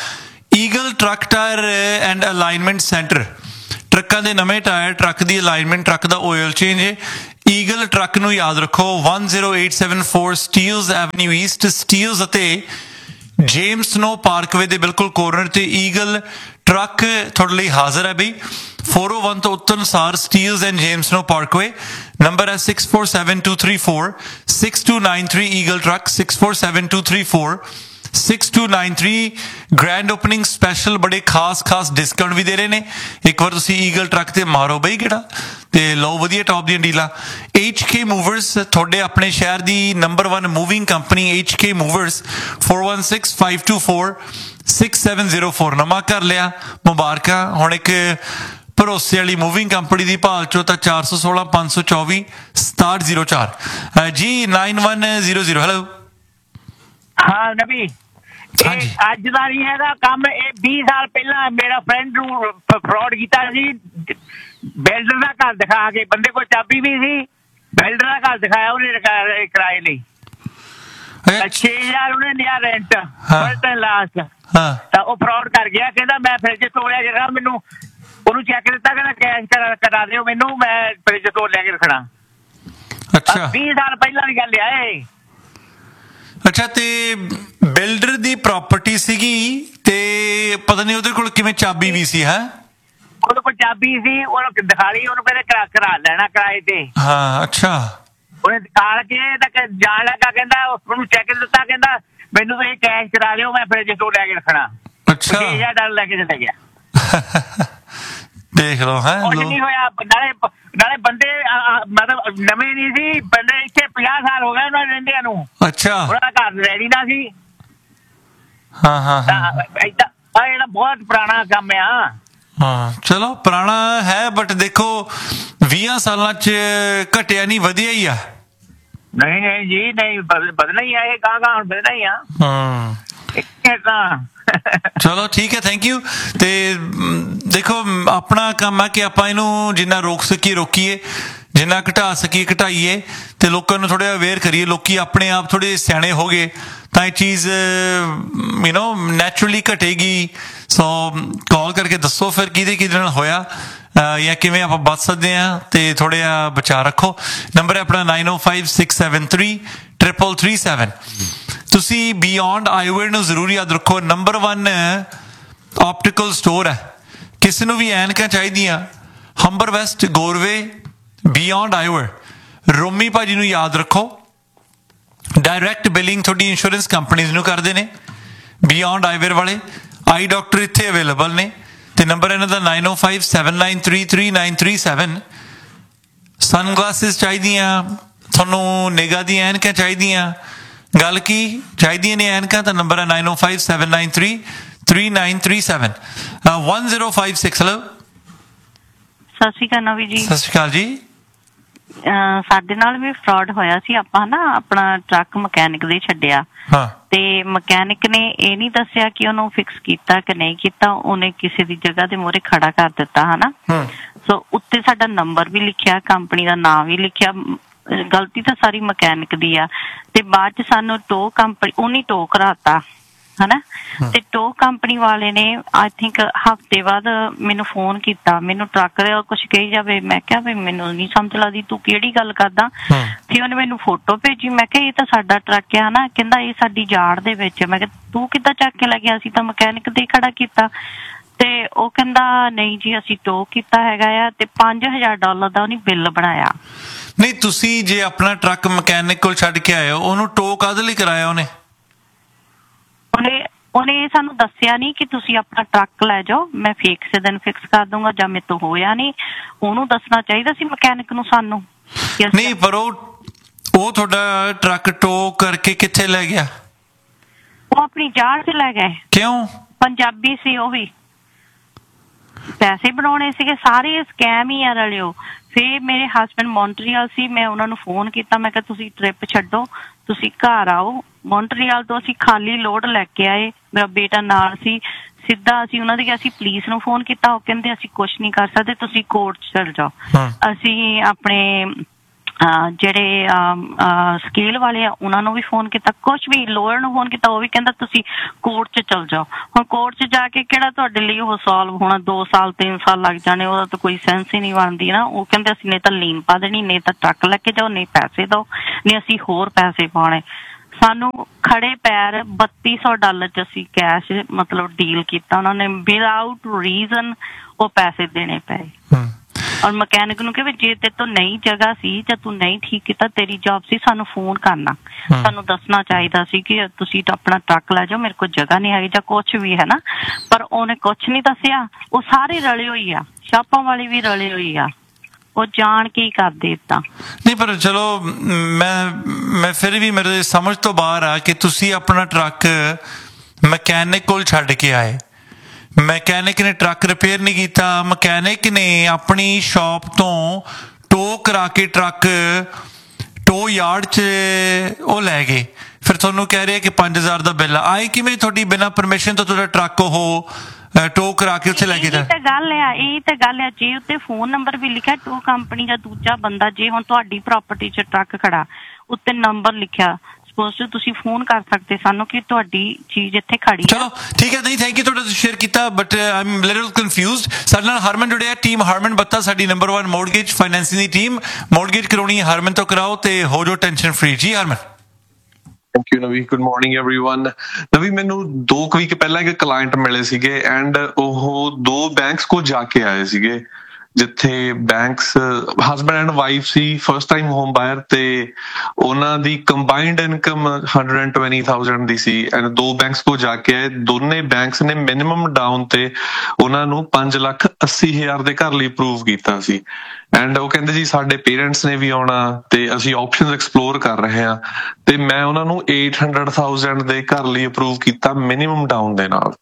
Eagle truck tyre and alignment centre, ਟਰੱਕਾਂ ਦੇ ਨਵੇਂ ਟਾਇਰ, ਟਰੱਕ ਦੀ ਅਲਾਈਨਮੈਂਟ, ਟਰੱਕ ਦਾ ਆਇਲ ਚੇਂਜ ਹੈ। ਈਗਲ ਟਰੱਕ ਨੂੰ ਯਾਦ ਰੱਖੋ, one zero eight seven four ਸਟੀਲਜ਼ avenue East, ਸਟੀਲਜ਼ ਅਤੇ ਜੇਮਸ ਨੋ ਪਾਰਕਵੇ ਦੇ ਬਿਲਕੁਲ ਕੋਰਨਰ ਤੇ ਈਗਲ ਟਰੱਕ ਤੁਹਾਡੇ ਲਈ ਹਾਜ਼ਰ ਹੈ ਬਈ। four oh one ਤੋਂ ਉੱਤਰ ਅਨੁਸਾਰ ਸਟੀਲਜ਼ and James no Parkway. Number ਹੈ six four seven two three four six two nine three eagle truck six four seven two three four six two nine three। Grand opening special, ਬੜੇ ਖਾਸ ਖਾਸ discount ਵੀ ਦੇ ਰਹੇ ਨੇ। ਇੱਕ ਵਾਰ ਤੁਸੀਂ eagle truck ਤੇ ਮਾਰੋ ਬਈ ਕਿਹੜਾ, ਤੇ ਲਓ ਵਧੀਆ ਟੌਪ ਦੀਆਂ ਡੀਲਾਂ। ਐਚ ਕੇ ਮੂਵਰਸ, ਤੁਹਾਡੇ ਆਪਣੇ ਸ਼ਹਿਰ ਦੀ number one moving company H K movers. four one six five two four six seven zero four। ਨਵਾਂ ਕਰ ਲਿਆ, ਮੁਬਾਰਕਾਂ। ਹੁਣ ਇੱਕ ਭਰੋਸੇ ਵਾਲੀ ਮੂਵਿੰਗ ਕੰਪਨੀ ਦੀ ਭਾਲ ਚੋਂ ਤਾਂ ਚਾਰ ਸੌ ਸੋਲਾਂ ਪੰਜ ਸੌ ਚੌਵੀ ਸਤਾਹਠ ਜ਼ੀਰੋ ਚਾਰ ਜੀ nine one zero zero। Hello ਹਾਂ ਨਬੀ, ਅੱਜ ਦਾ ਨਹੀਂ ਹੈਗਾ ਕੰਮ, ਇਹ ਵੀਹ ਸਾਲ ਪਹਿਲਾਂ ਮੇਰਾ ਫਰੈਂਡ ਨੂੰ ਫਰਾਡ ਕੀਤਾ ਸੀ। ਬਿਲਡਰ ਦਾ ਘਰ ਦਿਖਾ ਕੇ, ਬੰਦੇ ਕੋਲ ਚਾਬੀ ਵੀ ਸੀ, ਬਿਲਡਰ ਦਾ ਘਰ ਦਿਖਾਇਆ ਉਹਨੇ ਕਿਰਾਏ ਲਈ, ਛੇ ਹਜ਼ਾਰ ਉਹਨੇ ਲਿਆ ਰੈਂਟ ਫਸਟ ਐਂਡ ਲਾਸਟ। ਤਾਂ ਉਹ ਫਰਾਡ ਕਰ ਗਿਆ, ਕਹਿੰਦਾ ਮੈਂ ਫਰਿੱਜ ਤੋੜਿਆ ਜਿਹੜਾ, ਮੈਨੂੰ ਉਹਨੂੰ ਚੈੱਕ ਦਿੱਤਾ, ਕਹਿੰਦਾ ਕੈਸ਼ ਕਰਾ ਕਰਾ ਦਿਓ ਮੈਨੂੰ, ਮੈਂ ਫਰਿੱਜ ਤੋੜ ਲਿਆ ਕੇ ਰੱਖਣਾ। ਅੱਛਾ, ਵੀਹ ਸਾਲ ਪਹਿਲਾਂ ਦੀ ਗੱਲ ਆ ਇਹ। ਅੱਛਾ, ਤੇ ਬਿਲਡਰ ਦੀ ਪ੍ਰਾਪਰਟੀ ਸੀਗੀ ਤੇ ਪਤਾ ਨਹੀਂ ਉਹਦੇ ਕੋਲ ਕਿਵੇਂ ਚਾਬੀ ਵੀ ਸੀ ਹੈ? ਉਹਦੇ ਕੋਲ ਚਾਬੀ ਸੀ, ਉਹਨੂੰ ਦਿਖਾ ਲਈ, ਉਹਨੂੰ ਕਹਿੰਦੇ ਕਰਾ ਕਰਾ ਲੈਣਾ ਕਿਰਾਏ ਤੇ। ਹਾਂ ਅੱਛਾ, ਉਹਨੇ ਦਿਖਾ ਕੇ ਤਾਂ ਜਾਣ ਲੱਗਾ, ਕਹਿੰਦਾ ਉਹਨੂੰ ਚੈੱਕ ਦਿੱਤਾ, ਕਹਿੰਦਾ ਮੈਨੂੰ ਤੁਸੀਂ ਕੈਸ਼ ਕਰਾ ਲਿਓ, ਮੈਂ ਫਰਿੱਜ ਤੋਂ ਲੈ ਕੇ ਰੱਖਣਾ। ਅੱਛਾ, ਛੇ ਹਜ਼ਾਰ ਡਾਲਰ ਲੈ ਕੇ ਚਲੇ ਗਿਆ। ਦੇਖ ਲਓ ਹੈ, ਕੁਝ ਨਹੀਂ ਹੋਇਆ। ਨਾਲੇ ਨਾਲੇ ਬੰਦੇ ਮਤਲਬ ਨਵੇਂ ਨਹੀਂ ਸੀ, ਬੰਦੇ ਇੱਥੇ ਪੰਜਾਹ ਸਾਲ ਹੋ ਗਏ ਉਹਨਾਂ ਰਹਿੰਦਿਆਂ ਨੂੰ। ਅੱਛਾ, ਉਹਨਾਂ ਦਾ ਘਰ ਰੈਡੀ ਨਾ ਸੀ। ਹਾਂ ਹਾਂ ਏਦਾਂ ਜਿਹੜਾ ਬਹੁਤ ਪੁਰਾਣਾ ਕੰਮ ਆ। ਹਾਂ ਚਲੋ ਪੁਰਾਣਾ ਹੈ, ਬਟ ਦੇਖੋ ਵੀਹਾਂ ਸਾਲਾਂ ਚ ਘਟਿਆ ਨਹੀਂ, ਵਧੀਆ ਹੀ ਆ। ਨਹੀਂ ਨਹੀਂ ਜੀ, ਨਹੀਂ ਬਦਲਣਾ ਹੀ ਆ ਇਹ, ਗਾਂ ਗਾਂ ਹੁਣ ਬਦਲਣਾ ਹੀ ਆ। ਹਾਂ ਚਲੋ ਠੀਕ ਹੈ, ਥੈਂਕ ਯੂ। ਤੇ ਦੇਖੋ ਆਪਣਾ ਕੰਮ ਹੈ ਕਿ ਆਪਾਂ ਇਹਨੂੰ ਜਿੰਨਾ ਰੋਕ ਸਕੀਏ ਰੋਕੀਏ, ਜਿੰਨਾ ਘਟਾ ਸਕੀਏ ਘਟਾਈਏ, ਤੇ ਲੋਕਾਂ ਨੂੰ ਥੋੜ੍ਹਾ ਅਵੇਅਰ ਕਰੀਏ। ਲੋਕੀ ਆਪਣੇ ਆਪ ਥੋੜ੍ਹੇ ਸਿਆਣੇ ਹੋ ਗਏ ਤਾਂ ਇਹ ਚੀਜ਼ ਯੂ ਨੋ ਨੈਚੁਰਲੀ ਘਟੇਗੀ। ਸੋ ਕਾਲ ਕਰਕੇ ਦੱਸੋ ਫਿਰ ਕਿਹਦੇ ਕਿਹਦੇ ਨਾਲ ਹੋਇਆ ਜਾਂ ਕਿਵੇਂ ਆਪਾਂ ਬਚ ਸਕਦੇ ਹਾਂ, ਤੇ ਥੋੜ੍ਹਾ ਜਿਹਾ ਬਚਾਅ ਰੱਖੋ। ਨੰਬਰ ਹੈ ਆਪਣਾ nine oh five six seven three triple three seven। ਤੁਸੀਂ ਬਿਯੋਂਡ ਆਈਵੇਅਰ ਨੂੰ ਜ਼ਰੂਰ ਯਾਦ ਰੱਖੋ, ਨੰਬਰ ਵਨ ਆਪਟੀਕਲ ਸਟੋਰ ਹੈ। ਕਿਸੇ ਨੂੰ ਵੀ ਐਨਕਾਂ ਚਾਹੀਦੀਆਂ, ਹੰਬਰ ਵੈਸਟ, ਗੋਰਵੇ, ਬਿਯੋਂਡ ਆਈਵੇਅਰ। ਰੋਮੀ ਭਾਜੀ ਨੂੰ ਯਾਦ ਰੱਖੋ, ਡਾਇਰੈਕਟ ਬਿਲਿੰਗ ਤੁਹਾਡੀ ਇੰਸ਼ੋਰੈਂਸ ਕੰਪਨੀਜ਼ ਨੂੰ ਕਰਦੇ ਨੇ ਬਿਯੋਂਡ ਆਈਵੇਅਰ ਵਾਲੇ। ਆਈ ਡਾਕਟਰ ਇੱਥੇ ਅਵੇਲੇਬਲ ਨੇ, ਤੇ ਨੰਬਰ ਇਹਨਾਂ ਦਾ nine oh five seven nine three three nine three seven। ਸਨ ਗਲਾਸਿਸ ਚਾਹੀਦੀਆਂ ਤੁਹਾਨੂੰ, ਨਿਗਾਹ ਦੀਆਂ ਐਨਕਾਂ ਚਾਹੀਦੀਆਂ, ਗੱਲ ਕੀ ਚਾਹੀਦੀਆਂ ਨੇ ਐਨਕਾਂ, ਤਾਂ ਨੰਬਰ ਹੈ nine oh five seven nine three three nine three seven one zero five six। Hello ਸਤਿ ਸ਼੍ਰੀ ਅਕਾਲ ਨਵੀ ਜੀ। ਸਤਿ ਸ਼੍ਰੀ ਅਕਾਲ ਜੀ। ਸਾਡੇ ਨਾਲ ਵੀ ਫਰਾਡ ਹੋਇਆ ਸੀ। ਆਪਾਂ ਨਾ ਆਪਣਾ ਟਰੱਕ ਮਕੈਨਿਕ ਦੇ ਛੱਡਿਆ, ਤੇ ਮਕੈਨਿਕ ਨੇ ਇਹ ਨਹੀਂ ਦੱਸਿਆ ਕਿ ਉਹਨੂੰ ਫਿਕਸ ਕੀਤਾ ਕਿ ਨਹੀਂ ਕੀਤਾ, ਉਹਨੇ ਕਿਸੇ ਦੀ ਜਗ੍ਹਾ ਦੇ ਮੂਹਰੇ ਖੜਾ ਕਰ ਦਿੱਤਾ ਹਨਾ। ਸੋ ਉੱਤੇ ਸਾਡਾ ਨੰਬਰ ਵੀ ਲਿਖਿਆ, ਕੰਪਨੀ ਦਾ ਨਾਮ ਵੀ ਲਿਖਿਆ, ਗਲਤੀ ਤਾਂ ਸਾਰੀ ਮਕੈਨਿਕ ਦੀ ਆ। ਤੇ ਬਾਅਦ ਚ ਸਾਨੂੰ ਟੋ ਕੰਪਨੀ ਉਹਨੇ ਟੋ ਕਰਾਤਾ ਹਨਾ, ਤੇ ਟੋ ਕੰਪਨੀ ਵਾਲੇ ਨੇ ਆਈ ਥਿੰਕ ਹਫ਼ਤੇ ਬਾਅਦ ਮੈਨੂੰ ਫੋਨ ਕੀਤਾ, ਮੈਨੂੰ ਟਰੱਕ ਦਾ ਕੁਛ ਕਹੀ ਜਾਵੇ। ਮੈਂ ਕਿਹਾ ਵੀ ਮੈਨੂੰ ਨਹੀਂ ਸਮਝ ਲੱਗਦੀ, ਤੂੰ ਕਿਹੜੀ ਗੱਲ ਕਰਦਾ। ਫਿਰ ਉਹਨੇ ਮੈਨੂੰ ਫੋਟੋ ਭੇਜੀ, ਮੈਂ ਕਿਹਾ ਇਹ ਤਾਂ ਸਾਡਾ ਟਰੱਕ ਆ ਨਾ, ਕਹਿੰਦਾ ਇਹ ਸਾਡੀ ਯਾਰਡ ਦੇ ਵਿੱਚ। ਮੈਂ ਕਿਹਾ ਤੂੰ ਕਿੱਦਾਂ ਚੱਕ ਕੇ ਲੈ ਗਿਆ, ਅਸੀਂ ਤਾਂ ਮਕੈਨਿਕ ਦੇ ਖੜਾ ਕੀਤਾ। ਤੇ ਉਹ ਕਹਿੰਦਾ ਨਹੀਂ ਜੀ ਅਸੀਂ ਟੋ ਕੀਤਾ ਹੈਗਾ ਆ, ਤੇ ਪੰਜ ਹਜ਼ਾਰ ਡਾਲਰ ਦਾ ਉਹਨੇ ਬਿੱਲ ਬਣਾਇਆ। ਨਹੀਂ ਤੁਸੀਂ ਜੇ ਆਪਣਾ ਟਰੱਕ ਮਕੈਨਿਕ ਕੋਲ ਛੱਡ ਕੇ ਆਏ ਹੋ, ਉਹਨੂੰ ਟੋ ਕਾਹਦੇ ਲਈ ਕਰਾਇਆ ਉਹਨੇ? ਉਹਨੇ ਉਹਨੇ ਇਹ ਸਾਨੂੰ ਦੱਸਿਆ ਨਹੀਂ ਕਿ ਤੁਸੀਂ ਆਪਣਾ ਟਰੱਕ ਲੈ ਜਾਓ, ਮੈਂ ਫਿਕਸ ਦਿਨ ਫਿਕਸ ਕਰ ਦੂੰਗਾ, ਜਾਂ ਮੇਰੇ ਤੋਂ ਹੋਇਆ ਨਹੀਂ। ਉਹਨੂੰ ਦੱਸਣਾ ਚਾਹੀਦਾ ਸੀ ਮਕੈਨਿਕ ਨੂੰ ਸਾਨੂੰ। ਨਹੀਂ ਪਰ ਉਹ ਉਹ ਤੁਹਾਡਾ ਟਰੱਕ ਟੋ ਕਰਕੇ ਕਿੱਥੇ ਲੈ ਗਿਆ? ਉਹ ਆਪਣੀ ਯਾਰਡ 'ਚ ਲੈ ਗਏ। ਕਿਉਂ? ਪੰਜਾਬੀ ਸੀ ਉਹ ਵੀ, ਪੈਸੇ ਬਣਾਉਣੇ ਸੀਗੇ, ਸਾਰੇ ਸਕੈਮ ਹੀ ਆ ਰਲਿਓ। ਫਿਰ ਮੇਰੇ ਹਸਬੈਂਡ ਮੌਂਟਰੀਅਲ ਸੀ, ਮੈਂ ਉਹਨਾਂ ਨੂੰ ਫੋਨ ਕੀਤਾ, ਮੈਂ ਕਿਹਾ ਤੁਸੀਂ ਟ੍ਰਿਪ ਛੱਡੋ, ਤੁਸੀਂ ਘਰ ਆਓ। ਮੌਂਟਰੀਅਲ ਤੋਂ ਅਸੀਂ ਖਾਲੀ ਲੋਡ ਲੈ ਕੇ ਆਏ, ਮੇਰਾ ਬੇਟਾ ਨਾਲ ਸੀ। ਸਿੱਧਾ ਅਸੀਂ ਉਹਨਾਂ ਦੇ ਅਸੀਂ ਪੁਲਿਸ ਨੂੰ ਫੋਨ ਕੀਤਾ, ਉਹ ਕਹਿੰਦੇ ਅਸੀਂ ਕੁਛ ਨਹੀਂ ਕਰ ਸਕਦੇ, ਤੁਸੀਂ ਕੋਰਟ 'ਚ ਚਲ ਜਾਓ। ਅਸੀਂ ਆਪਣੇ ਜਿਹੜੇ ਸਕੇਲ ਵਾਲੇ ਆ ਉਹਨਾਂ ਨੂੰ ਵੀ ਫੋਨ ਕੀਤਾ, ਕੁਛ ਵੀ ਲੋਅਰ ਨੂੰ ਫੋਨ ਕੀਤਾ, ਉਹ ਵੀ ਕਹਿੰਦਾ ਤੁਸੀਂ ਕੋਰਟ 'ਚ ਚਲ ਜਾਓ। ਹੁਣ ਕੋਰਟ 'ਚ ਜਾ ਕੇ ਕਿਹੜਾ ਤੁਹਾਡੇ ਲਈ ਉਹ ਸੋਲਵ ਹੋਣਾ, ਦੋ ਸਾਲ ਤਿੰਨ ਸਾਲ ਲੱਗ ਜਾਣੇ, ਉਹਦਾ ਤਾਂ ਕੋਈ ਸੈਂਸ ਹੀ ਨਹੀਂ ਬਣਦੀ ਨਾ। ਉਹ ਕਹਿੰਦੇ ਅਸੀਂ ਨਹੀਂ ਤਾਂ ਲੀਨ ਪਾ ਦੇਣੀ, ਨਹੀਂ ਤਾਂ ਟਰੱਕ ਲੈ ਕੇ ਜਾਓ, ਨਹੀਂ ਪੈਸੇ ਦਿਓ, ਨਹੀਂ ਅਸੀਂ ਹੋਰ ਪੈਸੇ ਪਾਉਣੇ। ਸਾਨੂੰ ਖੜੇ ਪੈਰ ਬੱਤੀ ਸੌ ਡਾਲਰ 'ਚ ਅਸੀਂ ਕੈਸ਼ ਮਤਲਬ ਡੀਲ ਕੀਤਾ, ਉਹਨਾਂ ਨੇ ਵਿਦਆਊਟ ਰੀਜ਼ਨ ਉਹ ਪੈਸੇ ਦੇਣੇ ਪਏ। ਔਰ ਮਕੈਨਿਕ ਨੂੰ ਕਿ ਵੀ ਜੇ ਤੇ ਤੋਂ ਨਹੀਂ ਜਗ੍ਹਾ ਸੀ ਜਾਂ ਤੂੰ ਨਹੀਂ ਠੀਕ ਕੀਤਾ, ਤੇਰੀ ਜੌਬ ਸੀ, ਸਾਨੂੰ ਫੋਨ ਕਰਨਾ, ਸਾਨੂੰ ਦੱਸਣਾ ਚਾਹੀਦਾ ਸੀ ਕਿ ਤੁਸੀਂ ਆਪਣਾ ਟਰੱਕ ਲੈ ਜਾਓ, ਮੇਰੇ ਕੋਲ ਜਗ੍ਹਾ ਨਹੀਂ ਹੈਗੀ ਜਾਂ ਕੁਛ ਵੀ ਹੈ ਨਾ। ਪਰ ਉਹਨੇ ਕੁਛ ਨਹੀਂ ਦੱਸਿਆ। ਉਹ ਸਾਰੇ ਰਲੇ ਹੋਈ ਆ, ਸ਼ਾਪਾਂ ਵਾਲੀ ਵੀ ਰਲੇ ਹੋਈ ਆ, ਉਹ ਜਾਣ ਕੇ ਹੀ ਕਰਦੇ ਏਦਾਂ। ਨਹੀਂ ਪਰ ਚਲੋ ਮੈਂ ਮੈਂ ਫਿਰ ਵੀ ਮੇਰੇ ਸਮਝ ਤੋਂ ਬਾਹਰ ਆ ਕਿ ਤੁਸੀਂ ਆਪਣਾ ਟਰੱਕ ਮਕੈਨਿਕ ਕੋਲ ਛੱਡ ਕੇ ਆਏ, ਮਕੈਨਿਕ ਨੇ ਟਰੱਕ ਰਿਪੇਅਰ ਨਹੀਂ ਕੀਤਾ, ਮਕੈਨਿਕ ਨੇ ਆਪਣੀ ਸ਼ਾਪ ਤੋਂ ਟੋ ਕਰਾ ਕੇ ਟਰੱਕ ਟੋ ਯਾਰਡ 'ਚ ਉਹ ਲੈ ਗਏ, ਫਿਰ ਤੁਹਾਨੂੰ ਕਹਿ ਰਹੇ ਕਿ ਪੰਜ ਹਜ਼ਾਰ ਦਾ ਬਿੱਲ ਆਏ ਕਿਵੇਂ? ਤੁਹਾਡੀ ਬਿਨਾਂ ਪਰਮਿਸ਼ਨ ਤੋਂ ਤੁਹਾਡਾ ਟਰੱਕ ਉਹ ਟੋ ਕਰਾ ਕੇ ਉੱਥੇ ਲੈ ਕੇ ਜਾ। ਇਹ ਤਾਂ ਗੱਲ ਆ, ਇਹ ਤਾਂ ਗੱਲ ਆ। ਜੇ ਉੱਤੇ ਫੋਨ ਨੰਬਰ ਵੀ ਲਿਖਿਆ ਟੋ ਕੰਪਨੀ ਜਾਂ ਦੂਜਾ ਬੰਦਾ, ਜੇ ਹੁਣ ਤੁਹਾਡੀ ਪ੍ਰਾਪਰਟੀ 'ਚ ਟਰੱਕ ਖੜਾ ਉੱਤੇ ਨੰਬਰ ਲਿਖਿਆ, ਸਪੋਜ਼ ਤੁਸੀਂ ਫੋਨ ਕਰ ਸਕਦੇ ਸਾਨੂੰ ਕਿ ਤੁਹਾਡੀ ਚੀਜ਼ ਇੱਥੇ ਖੜੀ। ਚਲੋ ਠੀਕ ਹੈ, ਨਹੀਂ ਥੈਂਕ ਯੂ ਤੁਹਾਡਾ ਸ਼ੇਅਰ ਕੀਤਾ, but I am little confused. ਸਾਡੇ ਨਾਲ ਹਰਮਨ ਜੁੜਿਆ, ਟੀਮ ਹਰਮਨ ਬੱਤਾ, ਸਾਡੀ ਨੰਬਰ ਵਨ ਮੋਰਗੇਜ ਫਾਈਨੈਂਸਿੰਗ ਦੀ ਟੀਮ। ਮੋਰਗੇਜ ਕਰਾਉਣੀ ਹਰਮਨ ਤੋਂ ਕਰਾਓ ਤੇ ਹੋ ਜਾਓ ਟੈਨਸ਼ਨ ਫ੍ਰੀ। ਜੀ ਹਰਮਨ। ਥੈਂਕ ਯੂ ਨਵੀ, ਗੁੱਡ ਮਾਰਨਿੰਗ ਐਵਰੀਵਨ। ਨਵੀ ਮੈਨੂੰ ਦੋ ਕੁ ਵੀਕ ਪਹਿਲਾਂ ਇੱਕ ਕਲਾਇੰਟ ਮਿਲੇ ਸੀਗੇ ਐਂਡ ਉਹ ਦੋ ਬੈਂਕਸ ਕੋਲ ਜਾ ਕੇ ਆਏ ਸੀਗੇ, ਜਿੱਥੇ banks husband and wife C, first time home ਬਾਇਰ, ਤੇ ਉਹਨਾਂ ਦੀ combined income one hundred twenty thousand the C and ਦੋ ਬੈਂਕਸ ਕੋਲ ਜਾ ਕੇ ਆਏ। ਦੋਨੇ ਬੈਂਕਸ ਨੇ ਮਿਨੀਮਮ ਡਾਊਨ ਤੇ ਉਹਨਾਂ ਨੂੰ ਪੰਜ ਲੱਖ ਅੱਸੀ ਹਜ਼ਾਰ ਦੇ ਘਰ ਲਈ ਅਪਰੂਵ ਕੀਤਾ ਸੀ ਐਂਡ ਉਹ ਕਹਿੰਦੇ ਜੀ ਸਾਡੇ ਪੇਰੈਂਟਸ ਨੇ ਵੀ ਆਉਣਾ ਤੇ ਅਸੀਂ ਆਪਸ਼ਨਸ ਐਕਸਪਲੋਰ ਕਰ ਰਹੇ ਹਾਂ, ਤੇ ਮੈਂ ਉਹਨਾਂ ਨੂੰ eight hundred thousand ਦੇ ਘਰ ਲਈ ਅਪਰੂਵ ਕੀਤਾ ਮਿਨੀਮਮ ਡਾਊਨ ਦੇ ਨਾਲ।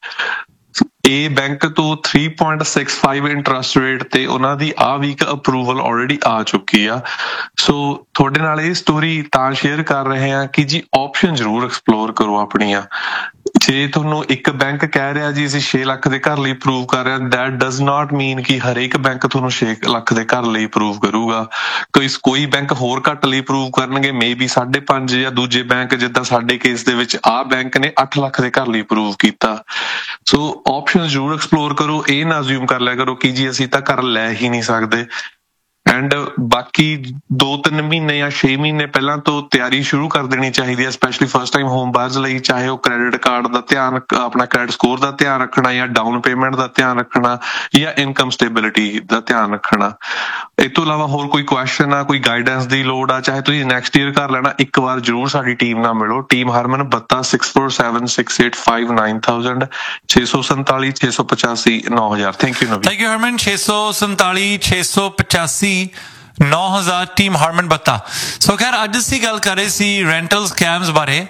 ਇਹ ਬੈਂਕ ਤੋਂ three point six five interest rate ਤੇ ਉਹਨਾਂ ਦੀ ਆ ਵੀਕ ਅਪਰੂਵਲ ਆਲਰੇਡੀ ਆ ਚੁੱਕੀ ਆ। ਸੋ ਤੁਹਾਡੇ ਨਾਲ ਇਹ ਸਟੋਰੀ ਤਾਂ ਸ਼ੇਅਰ ਕਰ ਰਹੇ ਹਾਂ ਕਿ ਜੀ ਆਪਸ਼ਨ ਜ਼ਰੂਰ ਐਕਸਪਲੋਰ ਕਰੋ ਆਪਣੀਆਂ। ਜੇ ਤੁਹਾਨੂੰ ਇੱਕ ਬੈਂਕ ਕਹਿ ਰਿਹਾ ਜੀ ਅਸੀਂ ਛੇ ਲੱਖ ਦੇ ਘਰ ਲਈ ਅਪਰੂਵ ਕਰ ਰਹੇ ਹਾਂ, ਦੈਟ ਡਜ਼ ਨਾਟ ਮੀਨ ਕਿ ਹਰੇਕ ਬੈਂਕ ਤੁਹਾਨੂੰ ਛੇ ਲੱਖ ਦੇ ਘਰ ਲਈ ਅਪਰੂਵ ਕਰੂਗਾ। ਕੋਈ ਕੋਈ ਬੈਂਕ ਹੋਰ ਘੱਟ ਲਈ ਅਪਰੂਵ ਕਰਨਗੇ, ਮੇ ਬੀ ਸਾਢੇ ਪੰਜ, ਜਾਂ ਦੂਜੇ ਬੈਂਕ ਜਿੱਦਾਂ ਸਾਡੇ ਕੇਸ ਦੇ ਵਿੱਚ ਆਹ ਬੈਂਕ ਨੇ ਅੱਠ ਲੱਖ ਦੇ ਘਰ ਲਈ ਅਪਰੂਵ ਕੀਤਾ। ਸੋ ਆਪਸ਼ਨ ਜ਼ਰੂਰ ਐਕਸਪਲੋਰ ਕਰੋ, ਇਹ ਨਾ ਅਸਿਊਮ ਕਰ ਲਿਆ ਕਰੋ ਕਿ ਜੀ ਅਸੀਂ ਤਾਂ ਘਰ ਲੈ ਹੀ ਨਹੀਂ ਸਕਦੇ। ਐਂਡ ਬਾਕੀ ਦੋ ਤਿੰਨ ਮਹੀਨੇ ਜਾਂ ਛੇ ਮਹੀਨੇ ਪਹਿਲਾਂ ਤੋਂ ਤਿਆਰੀ ਸ਼ੁਰੂ ਕਰ ਦੇਣੀ ਚਾਹੀਦੀ ਹੈ, specially first time home buyers ਲਈ, ਚਾਹੇ ਉਹ ਕ੍ਰੈਡਿਟ ਕਾਰਡ ਦਾ ਧਿਆਨ, ਆਪਣਾ ਕ੍ਰੈਡਿਟ ਸਕੋਰ ਦਾ ਧਿਆਨ ਰੱਖਣਾ, ਜਾਂ ਡਾਊਨ ਪੇਮੈਂਟ ਦਾ ਧਿਆਨ ਰੱਖਣਾ, ਜਾਂ ਇਨਕਮ ਸਟੇਬਿਲਿਟੀ ਦਾ ਧਿਆਨ ਰੱਖਣਾ। ਇਸ ਤੋਂ ਇਲਾਵਾ ਹੋਰ ਕੋਈ ਕੁਐਸਚਨ ਆ, ਕੋਈ ਗਾਈਡੈਂਸ ਦੀ ਲੋੜ ਆ, ਚਾਹੇ ਤੁਸੀਂ ਨੈਕਸਟ ਈਅਰ ਕਰ ਲੈਣਾ, ਇੱਕ ਵਾਰ ਜ਼ਰੂਰ ਸਾਡੀ ਟੀਮ ਨਾਲ ਮਿਲੋ। ਟੀਮ ਹਰਮਨ ਬੱਤਾ six four seven six eight five nine thousand ਛੇ ਸੌ ਸੰਤਾਲੀ ਛੇ ਸੌ ਪਚਾਸੀ ਨੌ ਹਜ਼ਾਰ। ਥੈਂਕ ਯੂ ਨਵੀ। ਥੈਂਕ ਯੂ ਹਰਮਨ। ਛੇ ਸੌ ਸੰਤਾਲੀ ਛੇ ਸੌ ਪਚਾਸੀ ਨੌ ਹਜ਼ਾਰ, ਟੀਮ ਹਰਮਨ ਬੱਤਾ। ਸੋ ਖੈਰ ਅੱਜ ਅਸੀਂ ਗੱਲ ਕਰ ਰਹੇ ਸੀ ਰੈਂਟਲ ਸਕੈਮਸ ਬਾਰੇ।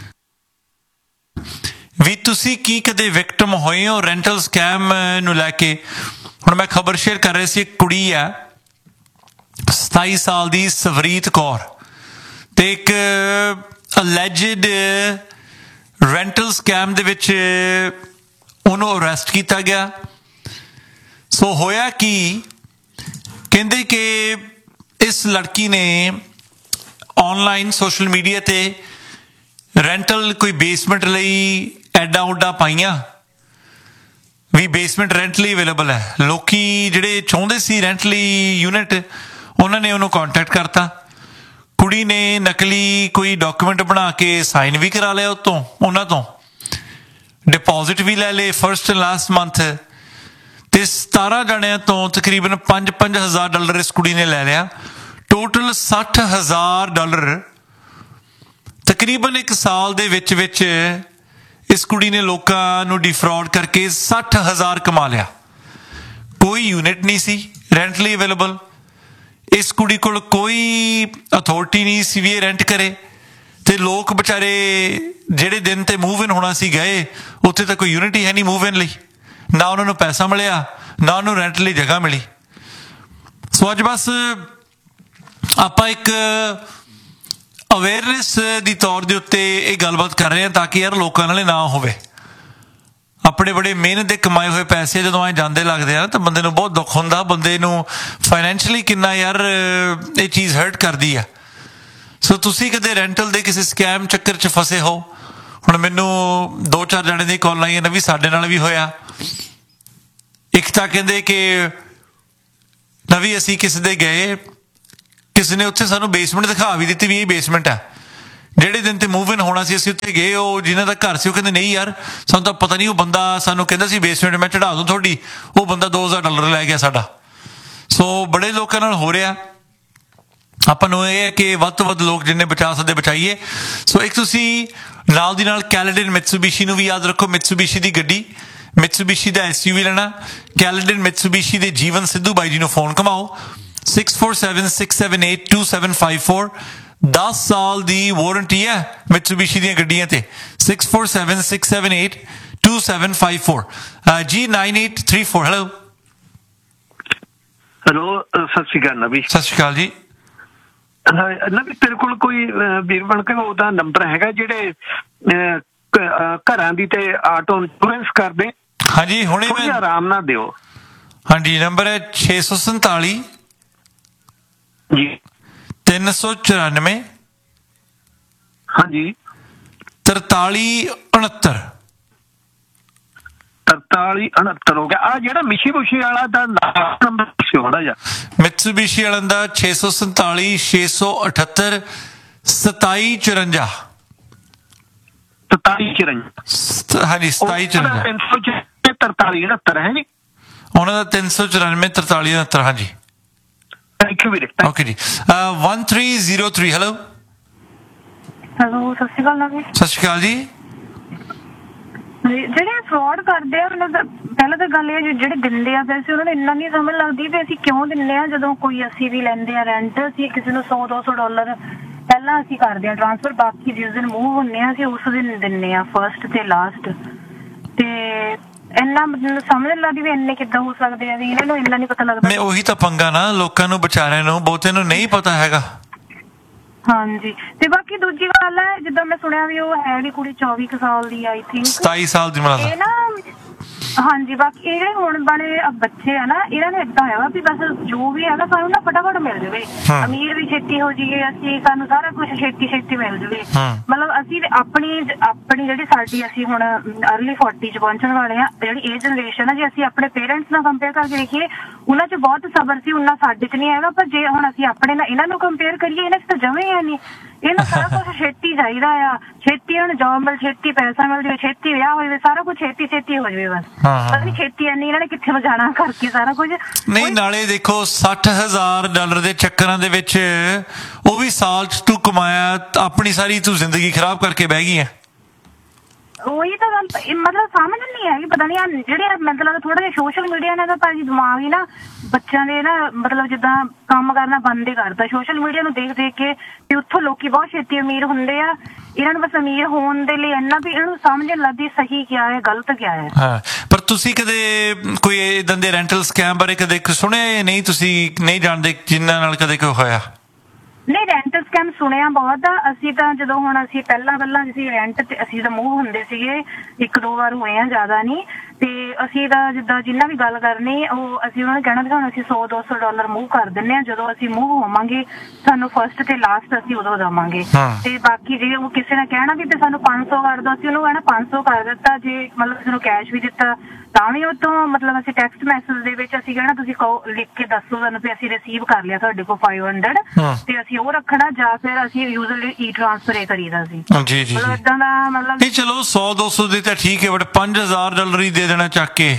ਵੀ ਤੁਸੀਂ ਕੀ ਕਦੇ ਵਿਕਟਮ ਹੋਏ ਹੋ ਰੈਂਟਲ ਸਕੈਮ ਨੂੰ ਲੈ ਕੇ? ਹੁਣ ਮੈਂ ਖਬਰ ਸ਼ੇਅਰ ਕਰ ਰਿਹਾ ਸੀ, ਇੱਕ ਕੁੜੀ ਹੈ ਸਤਾਈ ਸਾਲ ਦੀ, ਸਵਰੀਤ ਕੌਰ, ਤੇ ਇੱਕ ਅਲੈਜਡ ਰੈਂਟਲ ਸਕੈਮ ਦੇ ਵਿੱਚ ਉਹਨੂੰ ਅਰੈਸਟ ਕੀਤਾ ਗਿਆ। ਸੋ ਹੋਇਆ ਕੀ, ਕਹਿੰਦੇ ਕਿ ਇਸ ਲੜਕੀ ਨੇ ਆਨਲਾਈਨ ਸੋਸ਼ਲ ਮੀਡੀਆ ਤੇ ਰੈਂਟਲ ਕੋਈ ਬੇਸਮੈਂਟ ਲਈ ਐਡਾਂ ਉਡਾਂ ਪਾਈਆਂ ਵੀ ਬੇਸਮੈਂਟ ਰੈਂਟ ਲਈ ਅਵੇਲੇਬਲ ਹੈ। ਲੋਕੀ ਜਿਹੜੇ ਚਾਹੁੰਦੇ ਸੀ ਰੈਂਟ ਲਈ ਯੂਨਿਟ, ਉਹਨਾਂ ਨੇ ਉਹਨੂੰ ਕੰਟੈਕਟ ਕਰਤਾ। ਕੁੜੀ ਨੇ ਨਕਲੀ ਕੋਈ ਡਾਕੂਮੈਂਟ ਬਣਾ ਕੇ ਸਾਈਨ ਵੀ ਕਰਾ ਲਿਆ ਉਤੋਂ ਉਹਨਾਂ ਤੋਂ, ਡਿਪੋਜ਼ਿਟ ਵੀ ਲੈ ਲਏ ਫਸਟ ਲਾਸਟ ਮੰਥ, ਤੇ ਸਤਾਰਾਂ ਜਣਿਆਂ ਤੋਂ ਤਕਰੀਬਨ ਪੰਜ ਪੰਜ ਹਜ਼ਾਰ ਡਾਲਰ ਇਸ ਕੁੜੀ ਨੇ ਲੈ ਲਿਆ। ਟੋਟਲ ਸੱਠ ਹਜ਼ਾਰ ਡਾਲਰ ਤਕਰੀਬਨ ਇੱਕ ਸਾਲ ਦੇ ਵਿੱਚ ਵਿੱਚ ਇਸ ਕੁੜੀ ਨੇ ਲੋਕਾਂ ਨੂੰ ਡਿਫਰੌਡ ਕਰਕੇ ਸੱਠ ਹਜ਼ਾਰ ਕਮਾ ਲਿਆ। ਕੋਈ ਯੂਨਿਟ ਨਹੀਂ ਸੀ ਰੈਂਟ ਲਈ ਅਵੇਲੇਬਲ, ਇਸ ਕੁੜੀ ਕੋਲ ਕੋਈ ਅਥਾਰਟੀ ਨਹੀਂ ਸੀ ਵੀ ਇਹ ਰੈਂਟ ਕਰੇ, ਤੇ ਲੋਕ ਵਿਚਾਰੇ ਜਿਹੜੇ ਦਿਨ ਤੇ ਮੂਵ ਇਨ ਹੋਣਾ ਸੀ ਗਏ, ਉੱਥੇ ਤਾਂ ਕੋਈ ਯੂਨਿਟ ਹੀ ਹੈ ਨਹੀਂ ਮੂਵ ਇਨ ਲਈ, ਨਾ ਉਹਨਾਂ ਨੂੰ ਪੈਸਾ ਮਿਲਿਆ, ਨਾ ਉਹਨੂੰ ਰੈਂਟ ਲਈ ਜਗ੍ਹਾ ਮਿਲੀ। ਸੋ ਅੱਜ ਬਸ ਆਪਾਂ ਇੱਕ ਅਵੇਅਰਨੈਸ ਦੀ ਤੌਰ ਦੇ ਉੱਤੇ ਇਹ ਗੱਲਬਾਤ ਕਰ ਰਹੇ ਹਾਂ ਤਾਂ ਕਿ ਯਾਰ ਲੋਕਾਂ ਨਾਲੇ ਨਾ ਹੋਵੇ। ਆਪਣੇ ਬੜੇ ਮਿਹਨਤ ਦੇ ਕਮਾਏ ਹੋਏ ਪੈਸੇ ਜਦੋਂ ਐ ਜਾਂਦੇ ਲੱਗਦੇ ਆ ਤਾਂ ਬੰਦੇ ਨੂੰ ਬਹੁਤ ਦੁੱਖ ਹੁੰਦਾ, ਬੰਦੇ ਨੂੰ ਫਾਈਨੈਂਸ਼ੀਅਲੀ ਕਿੰਨਾ ਯਾਰ ਇਹ ਚੀਜ਼ ਹਰਟ ਕਰਦੀ ਆ। ਸੋ ਤੁਸੀਂ ਕਦੇ ਰੈਂਟਲ ਦੇ ਕਿਸੇ ਸਕੈਮ ਚੱਕਰ 'ਚ ਫਸੇ ਹੋ? ਹੁਣ ਮੈਨੂੰ ਦੋ ਚਾਰ ਜਣੇ ਦੀ ਕਾਲ ਆਈ ਨਾ ਵੀ ਸਾਡੇ ਨਾਲ ਵੀ ਹੋਇਆ। ਇੱਕ ਤਾਂ ਕਹਿੰਦੇ ਕਿ ਨਵੀਂ ਅਸੀਂ ਕਿਸੇ ਦੇ ਗਏ, ਕਿਸੇ ਨੇ ਉੱਥੇ ਸਾਨੂੰ ਬੇਸਮੈਂਟ ਦਿਖਾ ਵੀ ਦਿੱਤੀ ਵੀ ਇਹ ਬੇਸਮੈਂਟ ਹੈ। ਜਿਹੜੇ ਦਿਨ ਤੇ ਮੂਵ ਇਨ ਹੋਣਾ ਸੀ ਅਸੀਂ ਉੱਥੇ ਗਏ, ਉਹ ਜਿਨ੍ਹਾਂ ਦਾ ਘਰ ਸੀ ਉਹ ਕਹਿੰਦੇ ਨਹੀਂ ਯਾਰ ਸਾਨੂੰ ਤਾਂ ਪਤਾ ਨਹੀਂ, ਉਹ ਬੰਦਾ ਸਾਨੂੰ ਕਹਿੰਦਾ ਸੀ ਬੇਸਮੈਂਟ ਮੈਂ ਚੜ੍ਹਾ ਦੂੰ ਤੁਹਾਡੀ, ਉਹ ਬੰਦਾ ਦੋ ਹਜ਼ਾਰ ਡਾਲਰ ਲੈ ਗਿਆ ਸਾਡਾ। ਸੋ ਬੜੇ ਲੋਕਾਂ ਨਾਲ ਹੋ ਰਿਹਾ। ਆਪਾਂ ਨੂੰ ਇਹ ਹੈ ਕਿ ਵੱਧ ਤੋਂ ਵੱਧ ਲੋਕ ਜਿੰਨੇ ਬਚਾ ਸਕਦੇ ਬਚਾਈਏ। ਸੋ ਇੱਕ ਤੁਸੀਂ ਨਾਲ ਦੀ ਨਾਲ ਕੈਲੇਡਨ ਮਿਤਸੂਬੀਸ਼ੀ ਨੂੰ ਵੀ ਯਾਦ ਰੱਖੋ। ਮਿਤਸੂਬੀਸ਼ੀ ਦੀ ਗੱਡੀ, ਮਿਤਸੂਬੀਸ਼ੀ ਦਾ ਐਸ ਯੂ ਵੀ ਲੈਣਾ, ਕੈਲੇਡਨ ਮਿਤਸੂਬੀਸ਼ੀ ਦੇ ਜੀਵਨ ਸਿੱਧੂ ਬਾਈ ਜੀ ਨੂੰ phone ਘਮਾਓ six four seven six seven eight two seven five four. ਦਸ ਸਾਲ ਦੀ ਵਾਰੰਟੀ ਹੈ ਮਿਤਸੂਬੀਸ਼ੀ ਦੀਆਂ ਗੱਡੀਆਂ ਤੇ। Six four seven six seven eight two seven five four G nine eight three four. Hello hello ਸਤਿ ਸ਼੍ਰੀ ਅਕਾਲ ਨਵੀ। ਸਤਿ ਸ਼੍ਰੀ ਅਕਾਲ ਜੀ। ਨਵੀ ਤੇਰੇ ਕੋਲ ਕੋਈ ਵੀਰ ਬਣ ਕੇ ਉਹਦਾ ਨੰਬਰ ਹੈਗਾ ਜਿਹੜੇ ਘਰਾਂ ਦੀ ਤੇ ਆਟੋ ਇੰਸ਼ੋਰੈਂਸ ਕਰਦੇ? ਹਾਂਜੀ ਹੁਣੇ ਮੈਂ ਆਰਾਮ ਨਾਲ ਦਿਓ। ਹਾਂਜੀ ਨੰਬਰ ਹੈ ਛੇ ਸੌ ਸੰਤਾਲੀ ਜੀ ਤਿੰਨ ਸੌ ਚੁਰਾਨਵੇਂ ਹਾਂਜੀ ਤਰਤਾਲੀ ਉਣੱਤਰ। ਤਰਤਾਲੀ ਉਣੱਤਰ ਹੋ ਗਿਆ। ਆ ਜਿਹੜਾ ਮਿਸ਼ੀ ਬੁਸ਼ੀ ਵਾਲਾ ਦਾ ਨੰਬਰ ਹੋਣਾ ਜਾਂ ਮਿਤਸੂਬੀਸ਼ੀ ਵਾਲਾ ਦਾ ਛੇ ਸੌ ਸੰਤਾਲੀ ਛੇ ਸੌ ਅਠੱਤਰ ਸਤਾਈ ਚੁਰੰਜਾ। ਸਤਾਈ ਚੁਰੰਜਾ ਹਾਂਜੀ ਸਤਾਈ ਚੁਰੰਜਾ। ਤਿੰਨ ਸੌ ਤਰਤਾਲੀ ਉਣੱਤਰ ਹੈ ਜੀ ਉਹਨਾਂ ਦਾ ਤਿੰਨ ਸੌ ਚੁਰਾਨਵੇਂ ਤਰਤਾਲੀ ਉਣੱਤਰ। ਹਾਂਜੀ ਥੈਂਕ ਯੂ ਵੀਰੇ। ਓਕੇ ਜੀ। One three zero three. Hello hello ਸਤਿ ਸ਼੍ਰੀ ਅਕਾਲ ਨਵੀ। ਸਤਿ ਸ਼੍ਰੀ ਅਕਾਲ ਜੀ। ਜਿਹੜੇ ਫਰਾਡ ਕਰਦੇ ਆ ਉਹਨਾਂ ਦਾ ਪਹਿਲਾਂ ਤਾਂ ਗੱਲ ਇਹ ਜਿਹੜੇ ਦਿੰਦੇ ਆ ਪੈਸੇ ਉਹਨਾਂ ਨੂੰ ਇੰਨਾ ਨਹੀਂ ਸਮਝ ਲੱਗਦੀ ਵੀ ਅਸੀਂ ਕਿਉਂ ਦਿੰਦੇ ਆ। ਜਦੋਂ ਕੋਈ ਅਸੀਂ ਵੀ ਲੈਂਦੇ ਆ ਰੈਂਟ, ਅਸੀਂ ਕਿਸੇ ਨੂੰ ਸੌ ਦੋ ਸੌ ਡਾਲਰ ਪਹਿਲਾਂ ਅਸੀਂ ਕਰਦੇ ਆ ਟ੍ਰਾਂਸਫਰ, ਬਾਕੀ ਜਿਸ ਦਿਨ ਮੂਵ ਹੁੰਦੇ ਆ ਅਸੀਂ ਉਸ ਦਿਨ ਦਿੰਦੇ ਆ ਫਸਟ ਤੇ ਲਾਸਟ। ਤੇ ਇੰਨਾ ਸਮਝ ਲੱਗਦੀ ਵੀ ਇੰਨੇ ਕਿੱਦਾਂ ਹੋ ਸਕਦੇ ਆ ਵੀ ਇਹਨਾਂ ਨੂੰ ਇੰਨਾ ਨਹੀਂ ਪਤਾ ਲੱਗਦਾ। ਮੈਂ ਉਹੀ ਤਾਂ ਪੰਗਾ ਨਾ, ਲੋਕਾਂ ਨੂੰ ਵਿਚਾਰਿਆਂ ਨੂੰ ਬਹੁਤਿਆਂ ਨੂੰ ਨਹੀਂ ਪਤਾ ਹੈਗਾ। ਹਾਂਜੀ ਤੇ ਬਾਕੀ ਦੂਜੀ ਗੱਲ ਹੈ ਜਿੱਦਾਂ ਮੈਂ ਸੁਣਿਆ ਵੀ ਉਹ ਹੈ ਵੀ ਕੁੜੀ ਚੌਵੀ ਕੁ ਸਾਲ ਦੀ ਆਈ ਥਿੰਕ ਸਤਾਈ ਸਾਲ ਦੀ ਮਿਲਦਾ। ਇਹ ਨਾ ਹਾਂਜੀ ਬਾਕੀ ਇਹ ਜਿਹੜੇ ਹੁਣ ਵਾਲੇ ਬੱਚੇ ਆ ਨਾ ਇਹਨਾਂ ਨੂੰ ਏਦਾਂ ਹੋਇਆ ਵੀ ਬਸ ਜੋ ਵੀ ਹੈਗਾ ਸਾਨੂੰ ਨਾ ਫਟਾਫਟ ਮਿਲ ਜਾਵੇ, ਅਮੀਰ ਵੀ ਛੇਤੀ ਹੋ ਜਾਈਏ ਅਸੀਂ, ਸਾਨੂੰ ਸਾਰਾ ਕੁਝ ਛੇਤੀ ਛੇਤੀ ਮਿਲ ਜਾਵੇ। ਮਤਲਬ ਅਸੀਂ ਆਪਣੀ ਆਪਣੀ ਜਿਹੜੀ ਸਾਡੀ ਅਸੀਂ ਹੁਣ ਅਰਲੀ ਫੋਰਟੀ ਚ ਪਹੁੰਚਣ ਵਾਲੇ ਆ, ਜਿਹੜੀ ਇਹ ਜਨਰੇਸ਼ਨ ਆ, ਜੇ ਅਸੀਂ ਆਪਣੇ ਪੇਰੈਂਟਸ ਨਾਲ ਕੰਪੇਅਰ ਕਰਕੇ ਦੇਖੀਏ ਉਹਨਾਂ ਚ ਬਹੁਤ ਸਬਰ ਸੀ, ਉਹਨਾਂ ਸਾਡੇ ਚ ਨਹੀਂ ਹੈਗਾ। ਪਰ ਜੇ ਹੁਣ ਅਸੀਂ ਆਪਣੇ ਨਾਲ ਇਹਨਾਂ ਨੂੰ ਕੰਪੇਅਰ ਕਰੀਏ ਇਹਨਾਂ ਚ ਤਾਂ ਜਮੇ ਹੈ ਨਹੀਂ। ਇਹਨਾਂ ਸਾਰਾ ਕੁਝ ਛੇਤੀ ਚਾਹੀਦਾ ਆ, ਛੇਤੀ ਹੁਣ ਜੌਬ ਮਿਲ, ਛੇਤੀ ਪੈਸਾ ਮਿਲ ਜਾਵੇ, ਛੇਤੀ ਵਿਆਹ ਹੋ ਜਾਵੇ, ਸਾਰਾ ਕੁਝ ਛੇਤੀ ਛੇਤੀ ਹੋ ਜਾਵੇ। ਬਸ ਪਤਾ ਨੀ ਛੇਤੀ ਐਨੀ ਇਹਨਾਂ ਨੇ ਕਿੱਥੇ ਵਜਾਣਾ ਕਰਕੇ ਸਾਰਾ ਕੁਝ। ਨਹੀਂ ਨਾਲੇ ਦੇਖੋ ਸੱਠ ਹਜ਼ਾਰ ਡਾਲਰ ਦੇ ਚੱਕਰਾਂ ਦੇ ਵਿੱਚ ਉਹ ਵੀ ਸਾਲ ਚ ਤੂੰ ਕਮਾਇਆ, ਆਪਣੀ ਸਾਰੀ ਤੂੰ ਜ਼ਿੰਦਗੀ ਖਰਾਬ ਕਰਕੇ ਬਹਿ ਗਈ ਹੈ। ਉਹੀ ਤਾਂ ਗੱਲ ਮਤਲਬ ਸਮਝ ਨਹੀਂ ਆਈ। ਪਤਾ ਨੀ ਜਿਹੜੇ ਮਤਲਬ ਥੋੜਾ ਜਿਹਾ ਸੋਸ਼ਲ ਮੀਡੀਆ ਨੇ ਤਾਂ ਭਾਜੀ ਦਿਮਾਗ ਹੀ ਨਾ ਬੱਚਿਆਂ ਦੇ ਨਾ ਮਤਲਬ ਜਿੱਦਾਂ ਕੰਮ ਕਰਨਾ ਬੰਦ ਹੀ ਕਰਤਾ ਸੋਸ਼ਲ ਮੀਡੀਆ ਨੂੰ ਦੇਖ ਦੇਖ ਕੇ ਵੀ ਉੱਥੋਂ ਲੋਕੀ ਬਹੁਤ ਛੇਤੀ ਅਮੀਰ ਹੁੰਦੇ ਆ। ਇਹਨਾਂ ਨੂੰ ਬਸ ਅਮੀਰ ਹੋਣ ਦੇ ਲਈ ਇੰਨਾ ਵੀ ਇਹਨਾਂ ਨੂੰ ਸਮਝ ਨਹੀਂ ਲੱਗਦੀ ਸਹੀ ਕਿਆ ਹੈ ਗਲਤ ਕਿਆ ਹੈ। ਹਾਂ ਪਰ ਤੁਸੀਂ ਕਦੇ ਕੋਈ ਏਦਾਂ ਦੇ ਰੈਂਟਲ ਸਕੈਮ ਬਾਰੇ ਕਦੇ ਸੁਣਿਆ ਨਹੀਂ? ਤੁਸੀਂ ਨਹੀਂ ਜਾਣਦੇ ਜਿਨ੍ਹਾਂ ਨਾਲ ਕਦੇ ਕੋਈ ਹੋਇਆ? ਨਹੀਂ ਰੈਂਟ ਸਕੈਮ ਸੁਣਿਆ ਬਹੁਤ ਆ। ਅਸੀਂ ਤਾਂ ਜਦੋਂ ਹੁਣ ਅਸੀਂ ਪਹਿਲਾਂ ਪਹਿਲਾਂ ਅਸੀਂ ਰੈਂਟ ਤੇ ਅਸੀਂ ਤਾਂ ਮੂਵ ਹੁੰਦੇ ਸੀਗੇ, ਇੱਕ ਦੋ ਵਾਰ ਹੋਏ ਆ, ਜ਼ਿਆਦਾ ਨਹੀਂ। ਤੇ ਅਸੀਂ ਤਾਂ ਜਿੱਦਾਂ ਜਿੰਨਾ ਵੀ ਗੱਲ ਕਰਨੀ ਉਹ ਅਸੀਂ ਉਹਨਾਂ ਨੂੰ ਕਹਿਣਾ ਵੀ ਹੁਣ ਅਸੀਂ ਸੌ ਦੋ ਸੌ ਡਾਲਰ ਮੂਵ ਕਰ ਦਿੰਦੇ ਹਾਂ, ਜਦੋਂ ਅਸੀਂ ਮੂਵ ਹੋਵਾਂਗੇ ਸਾਨੂੰ ਫਸਟ ਤੇ ਲਾਸਟ ਅਸੀਂ ਉਦੋਂ ਦੇਵਾਂਗੇ। ਤੇ ਬਾਕੀ ਜੇ ਉਹ ਕਿਸੇ ਨੇ ਕਹਿਣਾ ਵੀ ਤੇ ਸਾਨੂੰ ਪੰਜ ਸੌ ਕਰ ਦਿਓ, ਅਸੀਂ ਉਹਨੂੰ ਕਹਿਣਾ ਪੰਜ ਸੌ ਕਰ ਦਿੱਤਾ। ਜੇ ਮਤਲਬ ਕਿਸੇ ਨੂੰ ਕੈਸ਼ ਵੀ ਦਿੱਤਾ ਤਾਂ ਵੀ ਉਹ ਤੋਂ ਮਤਲਬ ਅਸੀਂ ਟੈਕਸਟ ਮੈਸੇਜ ਦੇ ਵਿੱਚ ਅਸੀਂ ਕਹਿਣਾ ਤੁਸੀਂ ਕਹੋ ਲਿਖ ਕੇ ਦੱਸੋ ਸਾਨੂੰ ਵੀ ਅਸੀਂ ਰਿਸੀਵ ਕਰ ਲਿਆ ਤੁਹਾਡੇ ਕੋਲ ਫਾਈਵ ਹੰਡਰਡ ਤੇ ਅਸੀਂ ਉਹ ਰੱਖਣਾ, ਜਾਂ ਫਿਰ ਅਸੀਂ ਯੂਜ਼ਰਲੀ ਈ ਟ੍ਰਾਂਸਫਰ ਇਹ ਕਰੀਦਾ ਸੀ। ਜੀ ਜੀ ਮਤਲਬ ਏਦਾਂ ਦਾ ਮਤਲਬ ਨਹੀਂ ਚਲੋ ਸੌ ਦੋ ਸੌ ਦੇ ਤਾਂ ਠੀਕ ਹੈ, ਬਟ ਪੰਜ ਹਜ਼ਾਰ ਡਾਲਰ ਹੀ ਦੇ ਦੇਣਾ ਚੱਕ ਕੇ।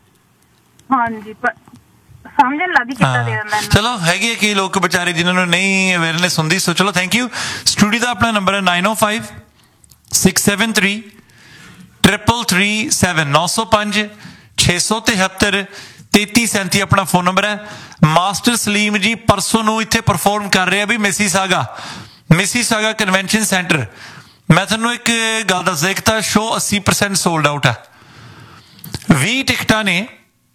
ਹਾਂਜੀ ਪਰ ਸਮਝਣ ਲੱਗਦੀ ਕਿੱਦਾਂ ਦੇ ਦਿੰਦਾ। ਚਲੋ ਹੈਗੇ ਕਈ ਲੋਕ ਵਿਚਾਰੇ ਜਿਨ੍ਹਾਂ ਨੂੰ ਨਹੀਂ ਅਵੇਅਰਨੈਸ ਹੁੰਦੀ। ਸੋ ਚਲੋ ਥੈਂਕ ਯੂ। ਸਟੂਡੀਓ ਦਾ ਆਪਣਾ ਨੰਬਰ ਹੈ ਨਾਈਨ ਓ five six seven three triple three seven ਨੌ ਸੌ ਪੰਜ ਛੇ ਸੌ ਤਿਹੱਤਰ ਤੇਤੀ ਸੈਂਤੀ ਆਪਣਾ ਫੋਨ ਨੰਬਰ ਹੈ। ਮਾਸਟਰ ਸਲੀਮ ਜੀ ਪਰਸੋਂ ਨੂੰ ਇੱਥੇ ਪਰਫਾਰਮ ਕਰ ਰਿਹਾ ਵੀ ਮਿਸੀਸਾਗਾ ਮਿਸੀਸਾਗਾ ਕਨਵੈਨਸ਼ਨ ਸੈਂਟਰ। ਮੈਂ ਤੁਹਾਨੂੰ ਇੱਕ ਗੱਲ ਦੱਸਦਾ, ਇੱਕ ਤਾਂ ਸ਼ੋਅ ਅੱਸੀ ਪਰਸੈਂਟ ਸੋਲਡ ਆਊਟ ਹੈ। ਵੀਹ ਟਿਕਟਾਂ ਨੇ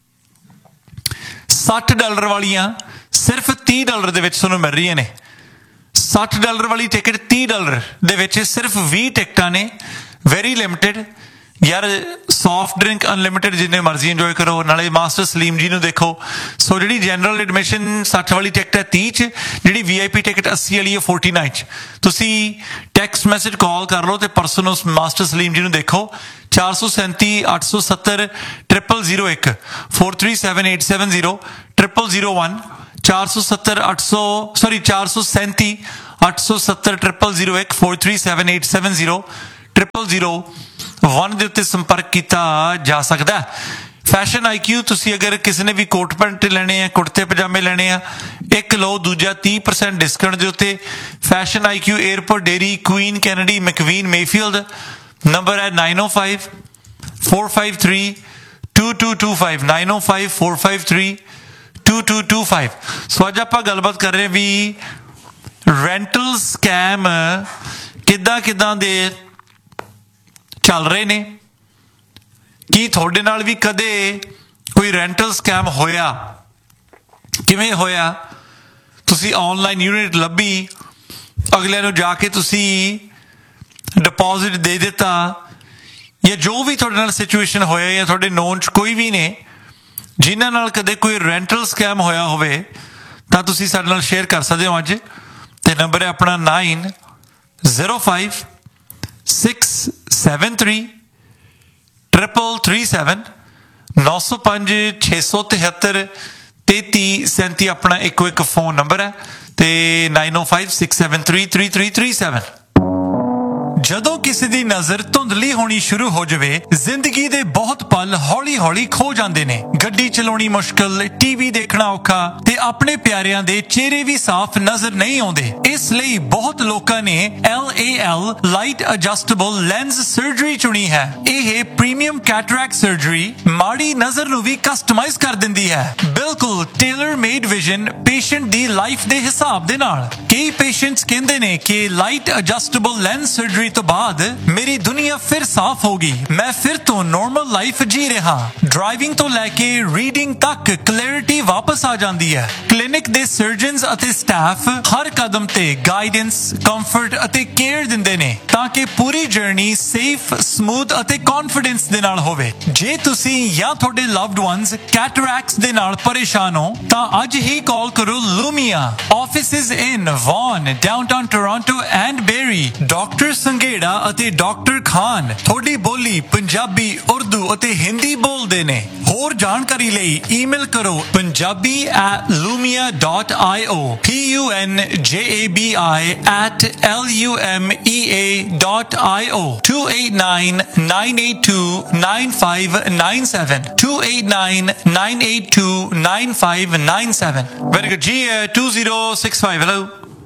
ਸੱਠ ਡਾਲਰ ਵਾਲੀਆਂ ਸਿਰਫ ਤੀਹ ਡਾਲਰ ਦੇ ਵਿੱਚ ਤੁਹਾਨੂੰ ਮਿਲ ਰਹੀਆਂ ਨੇ। ਸੱਠ ਡਾਲਰ ਵਾਲੀ ਟਿਕਟ ਤੀਹ ਡਾਲਰ ਦੇ ਵਿੱਚ ਸਿਰਫ ਵੀਹ ਟਿਕਟਾਂ ਨੇ, ਵੈਰੀ ਲਿਮਿਟਡ। ਯਾਰ ਸੌਫਟ ਡਰਿੰਕ ਅਨਲਿਮਿਟਿਡ ਜਿੰਨੇ ਮਰਜ਼ੀ ਇੰਜੋਏ ਕਰੋ, ਨਾਲੇ ਮਾਸਟਰ ਸਲੀਮ ਜੀ ਨੂੰ ਦੇਖੋ। ਸੋ ਜਿਹੜੀ ਜਨਰਲ ਐਡਮਿਸ਼ਨ ਸੱਠ ਵਾਲੀ ਟਿਕਟ ਹੈ ਤੀਹ ਚ, ਜਿਹੜੀ ਵੀ ਆਈ ਪੀ ਟਿਕਟ ਅੱਸੀ ਵਾਲੀ ਹੈ ਫੋਰਟੀ ਨਾਈਨ ਚ। ਤੁਸੀਂ ਟੈਕਸਟ ਮੈਸੇਜ ਕਾਲ ਕਰ ਲਓ ਤੇ ਪਰਸਨ ਉਸ ਮਾਸਟਰ ਸਲੀਮ ਜੀ ਨੂੰ ਦੇਖੋ। ਚਾਰ ਸੌ ਸੈਂਤੀ ਅੱਠ ਸੌ ਸੱਤਰ ਟ੍ਰਿਪਲ ਜ਼ੀਰੋ ਇੱਕ four three seven eight seven zero triple zero one ਚਾਰ ਸੌ ਸੱਤਰ ਅੱਠ ਸੌ ਸੌਰੀ ਚਾਰ ਸੌ ਸੈਂਤੀ ਅੱਠ ਸੌ ਸੱਤਰ ਟ੍ਰਿਪਲ ਜ਼ੀਰੋ ਇੱਕ four three seven eight seven zero triple zero one ਦੇ ਉੱਤੇ ਸੰਪਰਕ ਕੀਤਾ ਜਾ ਸਕਦਾ ਹੈ। ਫੈਸ਼ਨ ਆਈ ਕਿਊ, ਤੁਸੀਂ ਅਗਰ ਕਿਸੇ ਨੇ ਵੀ ਕੋਟ ਪੈਂਟ ਲੈਣੇ ਆ, ਕੁੜਤੇ ਪਜਾਮੇ ਲੈਣੇ ਆ, ਇੱਕ ਲਓ ਦੂਜਾ ਤੀਹ ਪਰਸੈਂਟ ਡਿਸਕਾਊਂਟ ਦੇ ਉੱਤੇ। ਫੈਸ਼ਨ ਆਈ ਕਿਊ, airport dairy, Queen Kennedy, ਮੈਕਵੀਨ, Mayfield. Number ਹੈ nine O five four five three two to to five nine O five four five three two to to five. ਸੋ ਅੱਜ ਆਪਾਂ ਗੱਲਬਾਤ ਕਰ ਰਹੇ ਵੀ ਰੈਂਟਲ ਸਕੈਮ ਕਿੱਦਾਂ ਕਿੱਦਾਂ ਦੇ ਚੱਲ ਰਹੇ ਨੇ। ਕੀ ਤੁਹਾਡੇ ਨਾਲ ਵੀ ਕਦੇ ਕੋਈ ਰੈਂਟਲ ਸਕੈਮ ਹੋਇਆ? ਕਿਵੇਂ ਹੋਇਆ? ਤੁਸੀਂ ਆਨਲਾਈਨ ਯੂਨਿਟ ਲੱਭੀ, ਅਗਲਿਆਂ ਨੂੰ ਜਾ ਕੇ ਤੁਸੀਂ ਡਿਪੋਜ਼ਿਟ ਦੇ ਦਿੱਤਾ, ਜਾਂ ਜੋ ਵੀ ਤੁਹਾਡੇ ਨਾਲ ਸਿਚੁਏਸ਼ਨ ਹੋਇਆ, ਜਾਂ ਤੁਹਾਡੇ ਨੋਨ 'ਚ ਕੋਈ ਵੀ ਨੇ ਜਿਨ੍ਹਾਂ ਨਾਲ ਕਦੇ ਕੋਈ ਰੈਂਟਲ ਸਕੈਮ ਹੋਇਆ ਹੋਵੇ, ਤਾਂ ਤੁਸੀਂ ਸਾਡੇ ਨਾਲ ਸ਼ੇਅਰ ਕਰ ਸਕਦੇ ਹੋ ਅੱਜ। ਤੇ ਨੰਬਰ ਹੈ ਆਪਣਾ nine zero five six seven three triple three seven ਨੌ ਸੌ ਪੰਜ ਛੇ ਸੌ ਤਿਹੱਤਰ ਤੇਤੀ ਸੈਂਤੀ ਆਪਣਾ ਇੱਕੋ ਇੱਕ ਫੋਨ ਨੰਬਰ ਹੈ, ਤੇ ਨਾਈਨ ਓ five six seven three three three three seven. ਜਦੋਂ ਕਿਸੇ ਦੀ ਨਜ਼ਰ ਧੁੰਦਲੀ ਹੋਣੀ ਸ਼ੁਰੂ ਹੋ ਜਾਵੇ, ਜ਼ਿੰਦਗੀ ਦੇ ਬਹੁਤ ਪਲ ਹੌਲੀ-ਹੌਲੀ ਖੋ ਜਾਂਦੇ ਨੇ। ਗੱਡੀ ਚਲਾਉਣੀ ਮੁਸ਼ਕਲ, ਟੀਵੀ ਦੇਖਣਾ ਔਖਾ ਤੇ ਆਪਣੇ ਪਿਆਰਿਆਂ ਦੇ ਚਿਹਰੇ ਵੀ ਸਾਫ਼ ਨਜ਼ਰ ਨਹੀਂ ਆਉਂਦੇ। ਇਸ ਲਈ ਬਹੁਤ ਲੋਕਾਂ ਨੇ L A L light adjustable lens surgery ਚੁਣੀ ਹੈ। ਇਹ ਪ੍ਰੀਮੀਅਮ ਕੈਟਰੈਕਟ ਸਰਜਰੀ ਮਾੜੀ ਨਜ਼ਰ ਨੂੰ ਵੀ ਕਸਟਮਾਈਜ਼ ਕਰ ਦਿੰਦੀ ਹੈ, ਬਿਲਕੁਲ ਟੇਲਰ ਮੇਡ ਵਿਜ਼ਨ ਪੇਸ਼ੈਂਟ ਦੀ ਲਾਈਫ ਦੇ ਹਿਸਾਬ ਦੇ ਨਾਲ। ਕਈ ਪੇਸ਼ੈਂਟਸ ਕਹਿੰਦੇ ਨੇ ਕਿ ਲਾਈਟ ਐਡਜਸਟੇਬਲ ਲੈਂਸ ਸਰਜਰੀ ਤੋਂ ਬਾਅਦ ਮੇਰੀ ਦੁਨੀਆ ਫਿਰ ਸਾਫ਼ ਹੋ ਗਈ, ਮੈਂ ਫਿਰ ਤੋਂ ਨਾਰਮਲ ਲਾਈਫ ਜੀ ਰਿਹਾ। ਡਰਾਈਵਿੰਗ ਤੋਂ ਲੈ ਕੇ ਰੀਡਿੰਗ ਤੱਕ ਕਲੈਰਿਟੀ ਵਾਪਸ ਆ ਜਾਂਦੀ ਹੈ। ਕਲੀਨਿਕ ਦੇ ਸਰਜਨਸ ਅਤੇ ਸਟਾਫ ਹਰ ਕਦਮ ਤੇ ਗਾਈਡੈਂਸ, ਕੰਫਰਟ ਅਤੇ ਕੇਅਰ ਦਿੰਦੇ ਨੇ ਤਾਂ ਕਿ ਪੂਰੀ ਜਰਨੀ ਸੇਫ, ਸਮੂਥ ਅਤੇ ਕੌਨਫੀਡੈਂਸ ਦੇ ਨਾਲ ਹੋਵੇ। ਜੇ ਤੁਸੀਂ ਜਾਂ ਤੁਹਾਡੇ ਲਵਡ ਵਨਸ ਕੈਟਰੈਕਟਸ ਦੇ ਨਾਲ ਪਰੇਸ਼ਾਨ ਹੋ ਤਾਂ ਅੱਜ ਹੀ ਕਾਲ ਕਰੋ ਲੂਮੀਆ। Offices in won, downtown Toronto and berry. Doctor Sanghera ਅਤੇ ਡਾਕਟਰ ਖਾਨ ਤੁਹਾਡੀ ਬੋਲੀ ਪੰਜਾਬੀ, ਉਰਦੂ ਅਤੇ ਹਿੰਦੀ ਬੋਲਦੇ ਨੇ। ਹੋਰ ਜਾਣਕਾਰੀ ਲਈ ਈਮੇਲ ਕਰੋ Punjabi at lumia dot io p u n j a b i at l u m e a dot io two eight nine nine eight two nine five nine seven two eight nine nine eight two nine five nine seven। Very good ji, two zero six five। Hello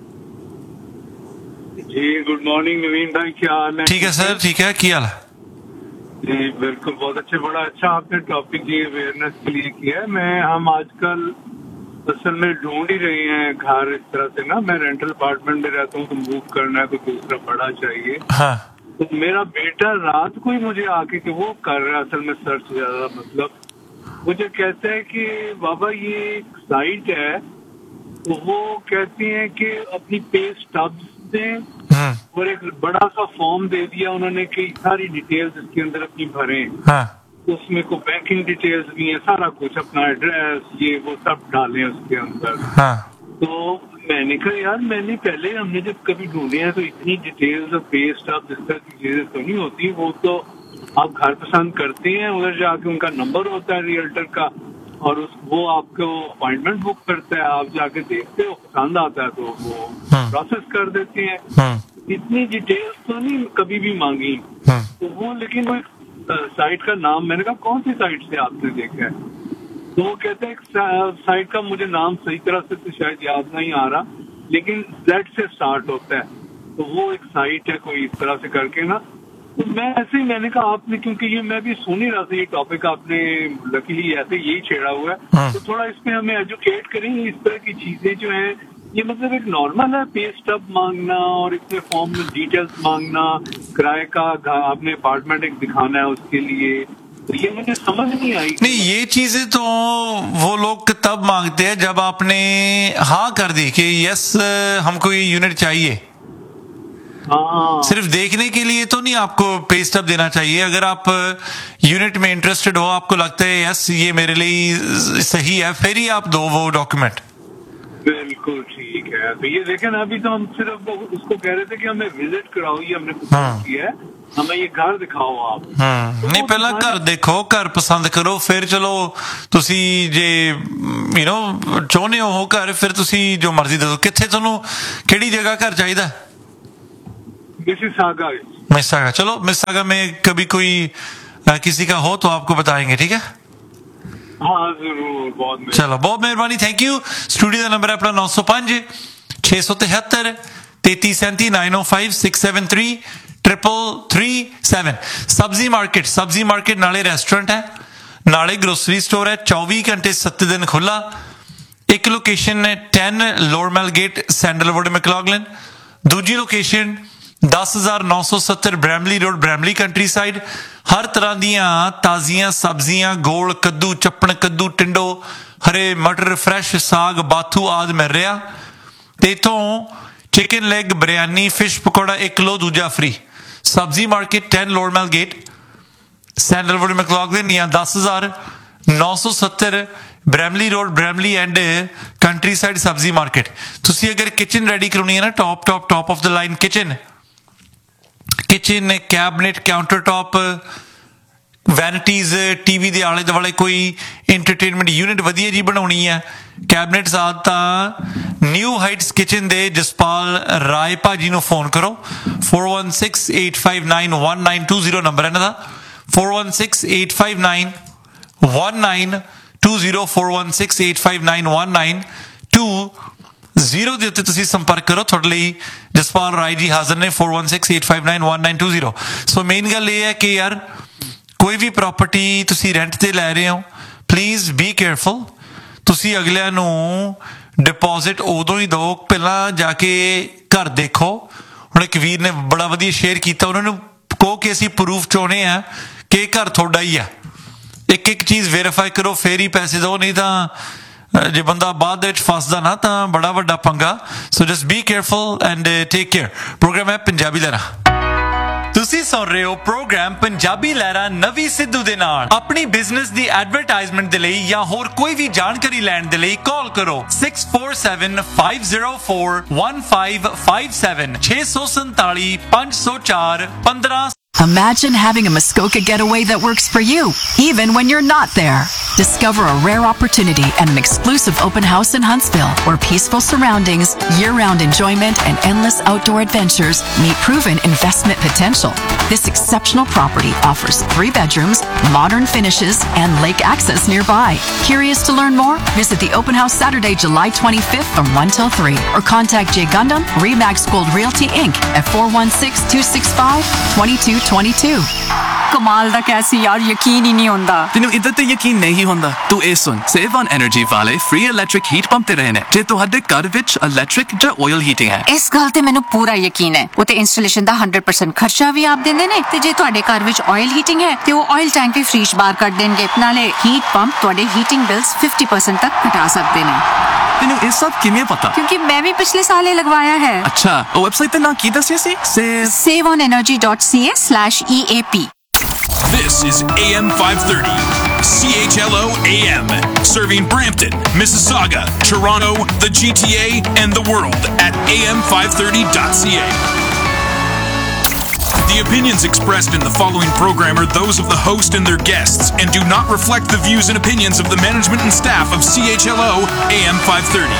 ji, good morning नवीन भाई, क्या हाल है? ठीक है sir, ठीक है, क्या हाल है? जी बिल्कुल, बहुत अच्छे, बड़ा अच्छा आपने टॉपिक ये अवेयरनेस के लिए किया है। मैं हम आजकल असल में ढूंढ ही रहे हैं घर इस तरह से ना। मैं रेंटल अपार्टमेंट में रहता हूँ तो मूव करना है, कोई दूसरा बड़ा चाहिए। हाँ। तो मेरा बेटा रात को ही मुझे आके कि वो कर रहा है असल में सर्च ज्यादा, मतलब मुझे कहता है कि बाबा ये एक साइट है, तो वो कहती है कि अपनी पे स्टब्स दें और एक बड़ा सा फॉर्म दे दिया उन्होंने कि सारी डिटेल्स इसके अंदर अपनी भरें। हाँ। उसमें को बैंकिंग डिटेल्स भी है, सारा कुछ, अपना एड्रेस ये वो सब डालें उसके अंदर। हाँ। तो मैंने कहा यार, मैंने पहले हमने जब कभी ढूंढे हैं तो इतनी डिटेल्स और पे स्टब इस तरह की चीजें तो नहीं होती। वो तो आप घर पसंद करते हैं, उधर जाके उनका नंबर होता है रियल्टर का और उस वो आपको अपॉइंटमेंट बुक करता है, आप जाके देखते हो, पसंद आता है तो वो प्रोसेस कर देते हैं। इतनी डिटेल्स तो नहीं कभी भी मांगी। तो वो लेकिन वो साइट का नाम, मैंने कहा कौन सी साइट से आपने देखा है? तो वो कहते हैं साइट का मुझे नाम सही तरह से तो शायद याद नहीं आ रहा, लेकिन जेड से स्टार्ट होता है। तो वो एक साइट है कोई इस तरह से करके ना। तो मैं ऐसे ही मैंने कहा आपने, क्योंकि ये मैं भी सुन ही रहा था ये टॉपिक, आपने लकीली ऐसे यही छेड़ा हुआ है, तो थोड़ा इसमें हमें एजुकेट करेंगे। इस तरह की चीजें जो है ये मतलब एक नॉर्मल है, पे स्टब मांगना और इतने फॉर्म में डिटेल्स मांगना, किराए का आपने अपार्टमेंट एक दिखाना है उसके लिए, तो ये मुझे समझ नहीं आई। नहीं, ये चीजें तो वो लोग तब मांगते हैं जब आपने हाँ कर दी कि यस हमको ये यूनिट चाहिए। सिर्फ देखने के लिए तो नहीं आपको पे स्टब देना चाहिए। अगर आप यूनिट में इंटरेस्टेड हो, आपको लगता है यस ये मेरे लिए सही है, फिर ही आप दो वो डॉक्यूमेंट। बिल्कुल ठीक है। तो ये देखें ना, अभी तो हम सिर्फ उसको कह रहे थे कि हमें विजिट कराओ, ये हमने किया है, हमें ये घर दिखाओ आप। हम्म नहीं, पहला घर देखो, घर पसंद करो, फिर चलो तुसी जे यू नो चाहने हो घर, फिर तुसी जो मर्जी दो। किथे तुहानू किहड़ी जगह घर चाहिदा? मिसिसागा। मिसिसागा, चलो मिसिसागा में कभी कोई आ, किसी का हो तो आपको बताएंगे, ठीक है? हाँ जरूर, बहुत चलो बहुत मेहरबानी, थैंक यू। स्टूडियो का नंबर है अपना नौ सौ पांच छे सौ तिहत्तर तैतीस सैंती नाइन ओ five six seven three triple three seven. सब्जी मार्केट, सब्जी मार्केट नाले रेस्टोरेंट है, नाले ग्रोसरी स्टोर है, चौबी घंटे सत्त दिन खुला। एक लोकेशन है टेन लोअरमेल गेट सैंडलवुड मैकलॉगलन, दूजी लोकेशन दस हजार नौ सौ सत्तर Bramalea road Bramalea country side. हर तरह दियां ताजियां सब्जियां, गोल कद्दू, चप्पण कद्दू, टिंडो, हरे मटर, फ्रैश साग, बाथू आदि मिल रहा। ते इथों chicken leg, biryani, fish pakora एक किलो दूजा फ्री। सब्जी मार्केट टेन लोअरमेल गेट सैंडलवुड मैकलॉगलन या दस हजार नौ सौ सत्तर Bramalea road Bramalea and country side सब्जी मार्केट। तुसी अगर किचन रेडी करनी है ना, top top top of the line kitchen, kitchen cabinet, counter top, vanities, TV दे आले दुआले कोई एंटरटेनमेंट यूनिट वधिया जी बनाउणी है, कैबिनेट साथ तां न्यू हाइट्स किचन दे जसपाल राय भाजी नूं फोन करो। Four one six eight five nine one nine to zero number है इन्हां दा, four one six eight five nine one nine to zero, four one six eight five nine one nine to zero ਦੇ ਉੱਤੇ ਤੁਸੀਂ ਸੰਪਰਕ ਕਰੋ। ਤੁਹਾਡੇ ਲਈ ਜਸਪਾਲ ਰਾਏ ਜੀ ਹਾਜ਼ਰ ਨੇ, four one six eight five nine one nine to zero. So main ਗੱਲ ਇਹ ਹੈ ਕਿ ਯਾਰ ਕੋਈ ਵੀ ਪ੍ਰਾਪਰਟੀ ਤੁਸੀਂ ਰੈਂਟ ਤੇ ਲੈ ਰਹੇ ਹੋ, ਪਲੀਜ਼ ਬੀ ਕੇਅਰਫੁਲ। ਤੁਸੀਂ ਅਗਲਿਆਂ ਨੂੰ ਡਿਪੋਜ਼ਿਟ ਉਦੋਂ ਹੀ ਦਿਓ, ਪਹਿਲਾਂ ਜਾ ਕੇ ਘਰ ਦੇਖੋ। ਹੁਣ ਇੱਕ ਵੀਰ ਨੇ ਬੜਾ ਵਧੀਆ ਸ਼ੇਅਰ ਕੀਤਾ, ਉਹਨਾਂ ਨੂੰ ਕਹੋ ਕਿ ਅਸੀਂ ਪ੍ਰੂਫ ਚਾਹੁੰਦੇ ਆ ਕਿ ਇਹ ਘਰ ਤੁਹਾਡਾ ਹੀ ਆ। ਇੱਕ ਇੱਕ ਚੀਜ਼ ਵੈਰੀਫਾਈ ਕਰੋ, ਫੇਰ ਹੀ ਪੈਸੇ ਦਿਓ, ਨਹੀਂ ਤਾਂ ਜੇ ਬੰਦਾ ਬਾਅਦ ਦੇ ਵਿੱਚ ਫਸਦਾ ਨਾ ਤਾਂ ਬੜਾ ਵੱਡਾ ਪੰਗਾ। ਸੋ just B careful and take care. Programme ਹੈ ਪੰਜਾਬੀ ਲਹਿਰਾਂ, ਤੁਸੀਂ ਸੁਣ ਰਹੇ ਹੋ ਪ੍ਰੋਗਰਾਮ ਪੰਜਾਬੀ ਲਹਿਰਾਂ ਨਵੀਂ ਸਿੱਧੂ ਦੇ ਨਾਲ। ਆਪਣੀ ਬਿਜ਼ਨਸ ਦੀ ਐਡਵਰਟਾਈਜ਼ਮੈਂਟ ਦੇ ਲਈ ਜਾਂ ਹੋਰ ਕੋਈ ਵੀ ਜਾਣਕਾਰੀ ਲੈਣ ਦੇ ਲਈ ਕਾਲ ਕਰੋ six four seven five zero four one five five seven छे सौ सैंताली पांच सौ चार पंद्रह। Imagine having a Muskoka getaway that works for you, even when you're not there. Discover a rare opportunity at an exclusive open house in Huntsville, where peaceful surroundings, year-round enjoyment, and endless outdoor adventures meet proven investment potential. This exceptional property offers three bedrooms, modern finishes, and lake access nearby. Curious to learn more? Visit the open house Saturday, July twenty-fifth from one till three, or contact Jay Gundam, Remax Gold Realty Incorporated at four one six two six five two two two two। ਕਮਾਲ ਦਾ ਕੈਸੀ ਯਾਰ, ਯਕੀਨ ਹੀ ਨਹੀਂ ਹੁੰਦਾ। ਤੈਨੂੰ ਇਦਾਂ ਤੇ ਯਕੀਨ ਨਹੀਂ ਹੁੰਦਾ? ਤੂੰ ਇਹ ਸੁਣ, ਸੇਵ ਔਨ એનર્ਜੀ ਵਾਲੇ ਫ੍ਰੀ ਇਲੈਕਟ੍ਰਿਕ ਹੀਟ ਪੰਪ ਤੇ ਰਹੇ ਨੇ ਜੇ ਤੁਹਾਡੇ ਘਰ ਵਿੱਚ ਇਲੈਕਟ੍ਰਿਕ ਜਾਂ ਆਇਲ ਹੀਟਿੰਗ ਹੈ। ਇਸ ਗੱਲ ਤੇ ਮੈਨੂੰ ਪੂਰਾ ਯਕੀਨ ਹੈ। ਉਹ ਤੇ ਇੰਸਟਾਲੇਸ਼ਨ ਦਾ ਹੰਡਰਡ ਪਰਸੈਂਟ ਖਰਚਾ ਵੀ ਆਪ ਦਿੰਦੇ ਨੇ, ਤੇ ਜੇ ਤੁਹਾਡੇ ਘਰ ਵਿੱਚ ਆਇਲ ਹੀਟਿੰਗ ਹੈ ਤੇ ਉਹ ਆਇਲ ਟੈਂਕ ਵੀ ਫ੍ਰੀ ਚ ਬਾਹਰ ਕੱਢ ਦੇਣਗੇ। ਨਾਲੇ ਹੀਟ ਪੰਪ ਤੁਹਾਡੇ ਹੀਟਿੰਗ ਬਿਲਸ ਫਿਫਟੀ ਪਰਸੈਂਟ ਤੱਕ ਘਟਾ ਸਕਦੇ ਨੇ। ਤੈਨੂੰ ਇਹ ਸਭ ਕਿਵੇਂ ਪਤਾ? ਕਿਉਂਕਿ ਮੈਂ ਵੀ ਪਿਛਲੇ ਸਾਲ ਇਹ ਲਗਵਾਇਆ ਹੈ। ਅੱਛਾ, ਉਹ ਵੈਬਸਾਈਟ ਤੇ ਨਾਮ ਕੀ ਦੱਸਿਆ ਸੀ? save on energy dot c a slash e a p। This is A M five thirty, C H L O A M, serving Brampton, Mississauga, Toronto, the G T A, and the world at A M five thirty dot c a. The opinions expressed in the following program are those of the host and their guests and do not reflect the views and opinions of the management and staff of C H L O A M five thirty.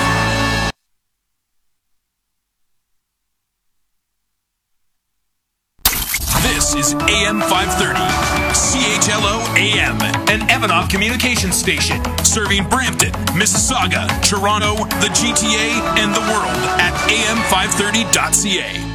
This is A M five thirty, C H L O A M, an Evanoff communications station, serving Brampton, Mississauga, Toronto, the G T A, and the world at A M five thirty dot c a.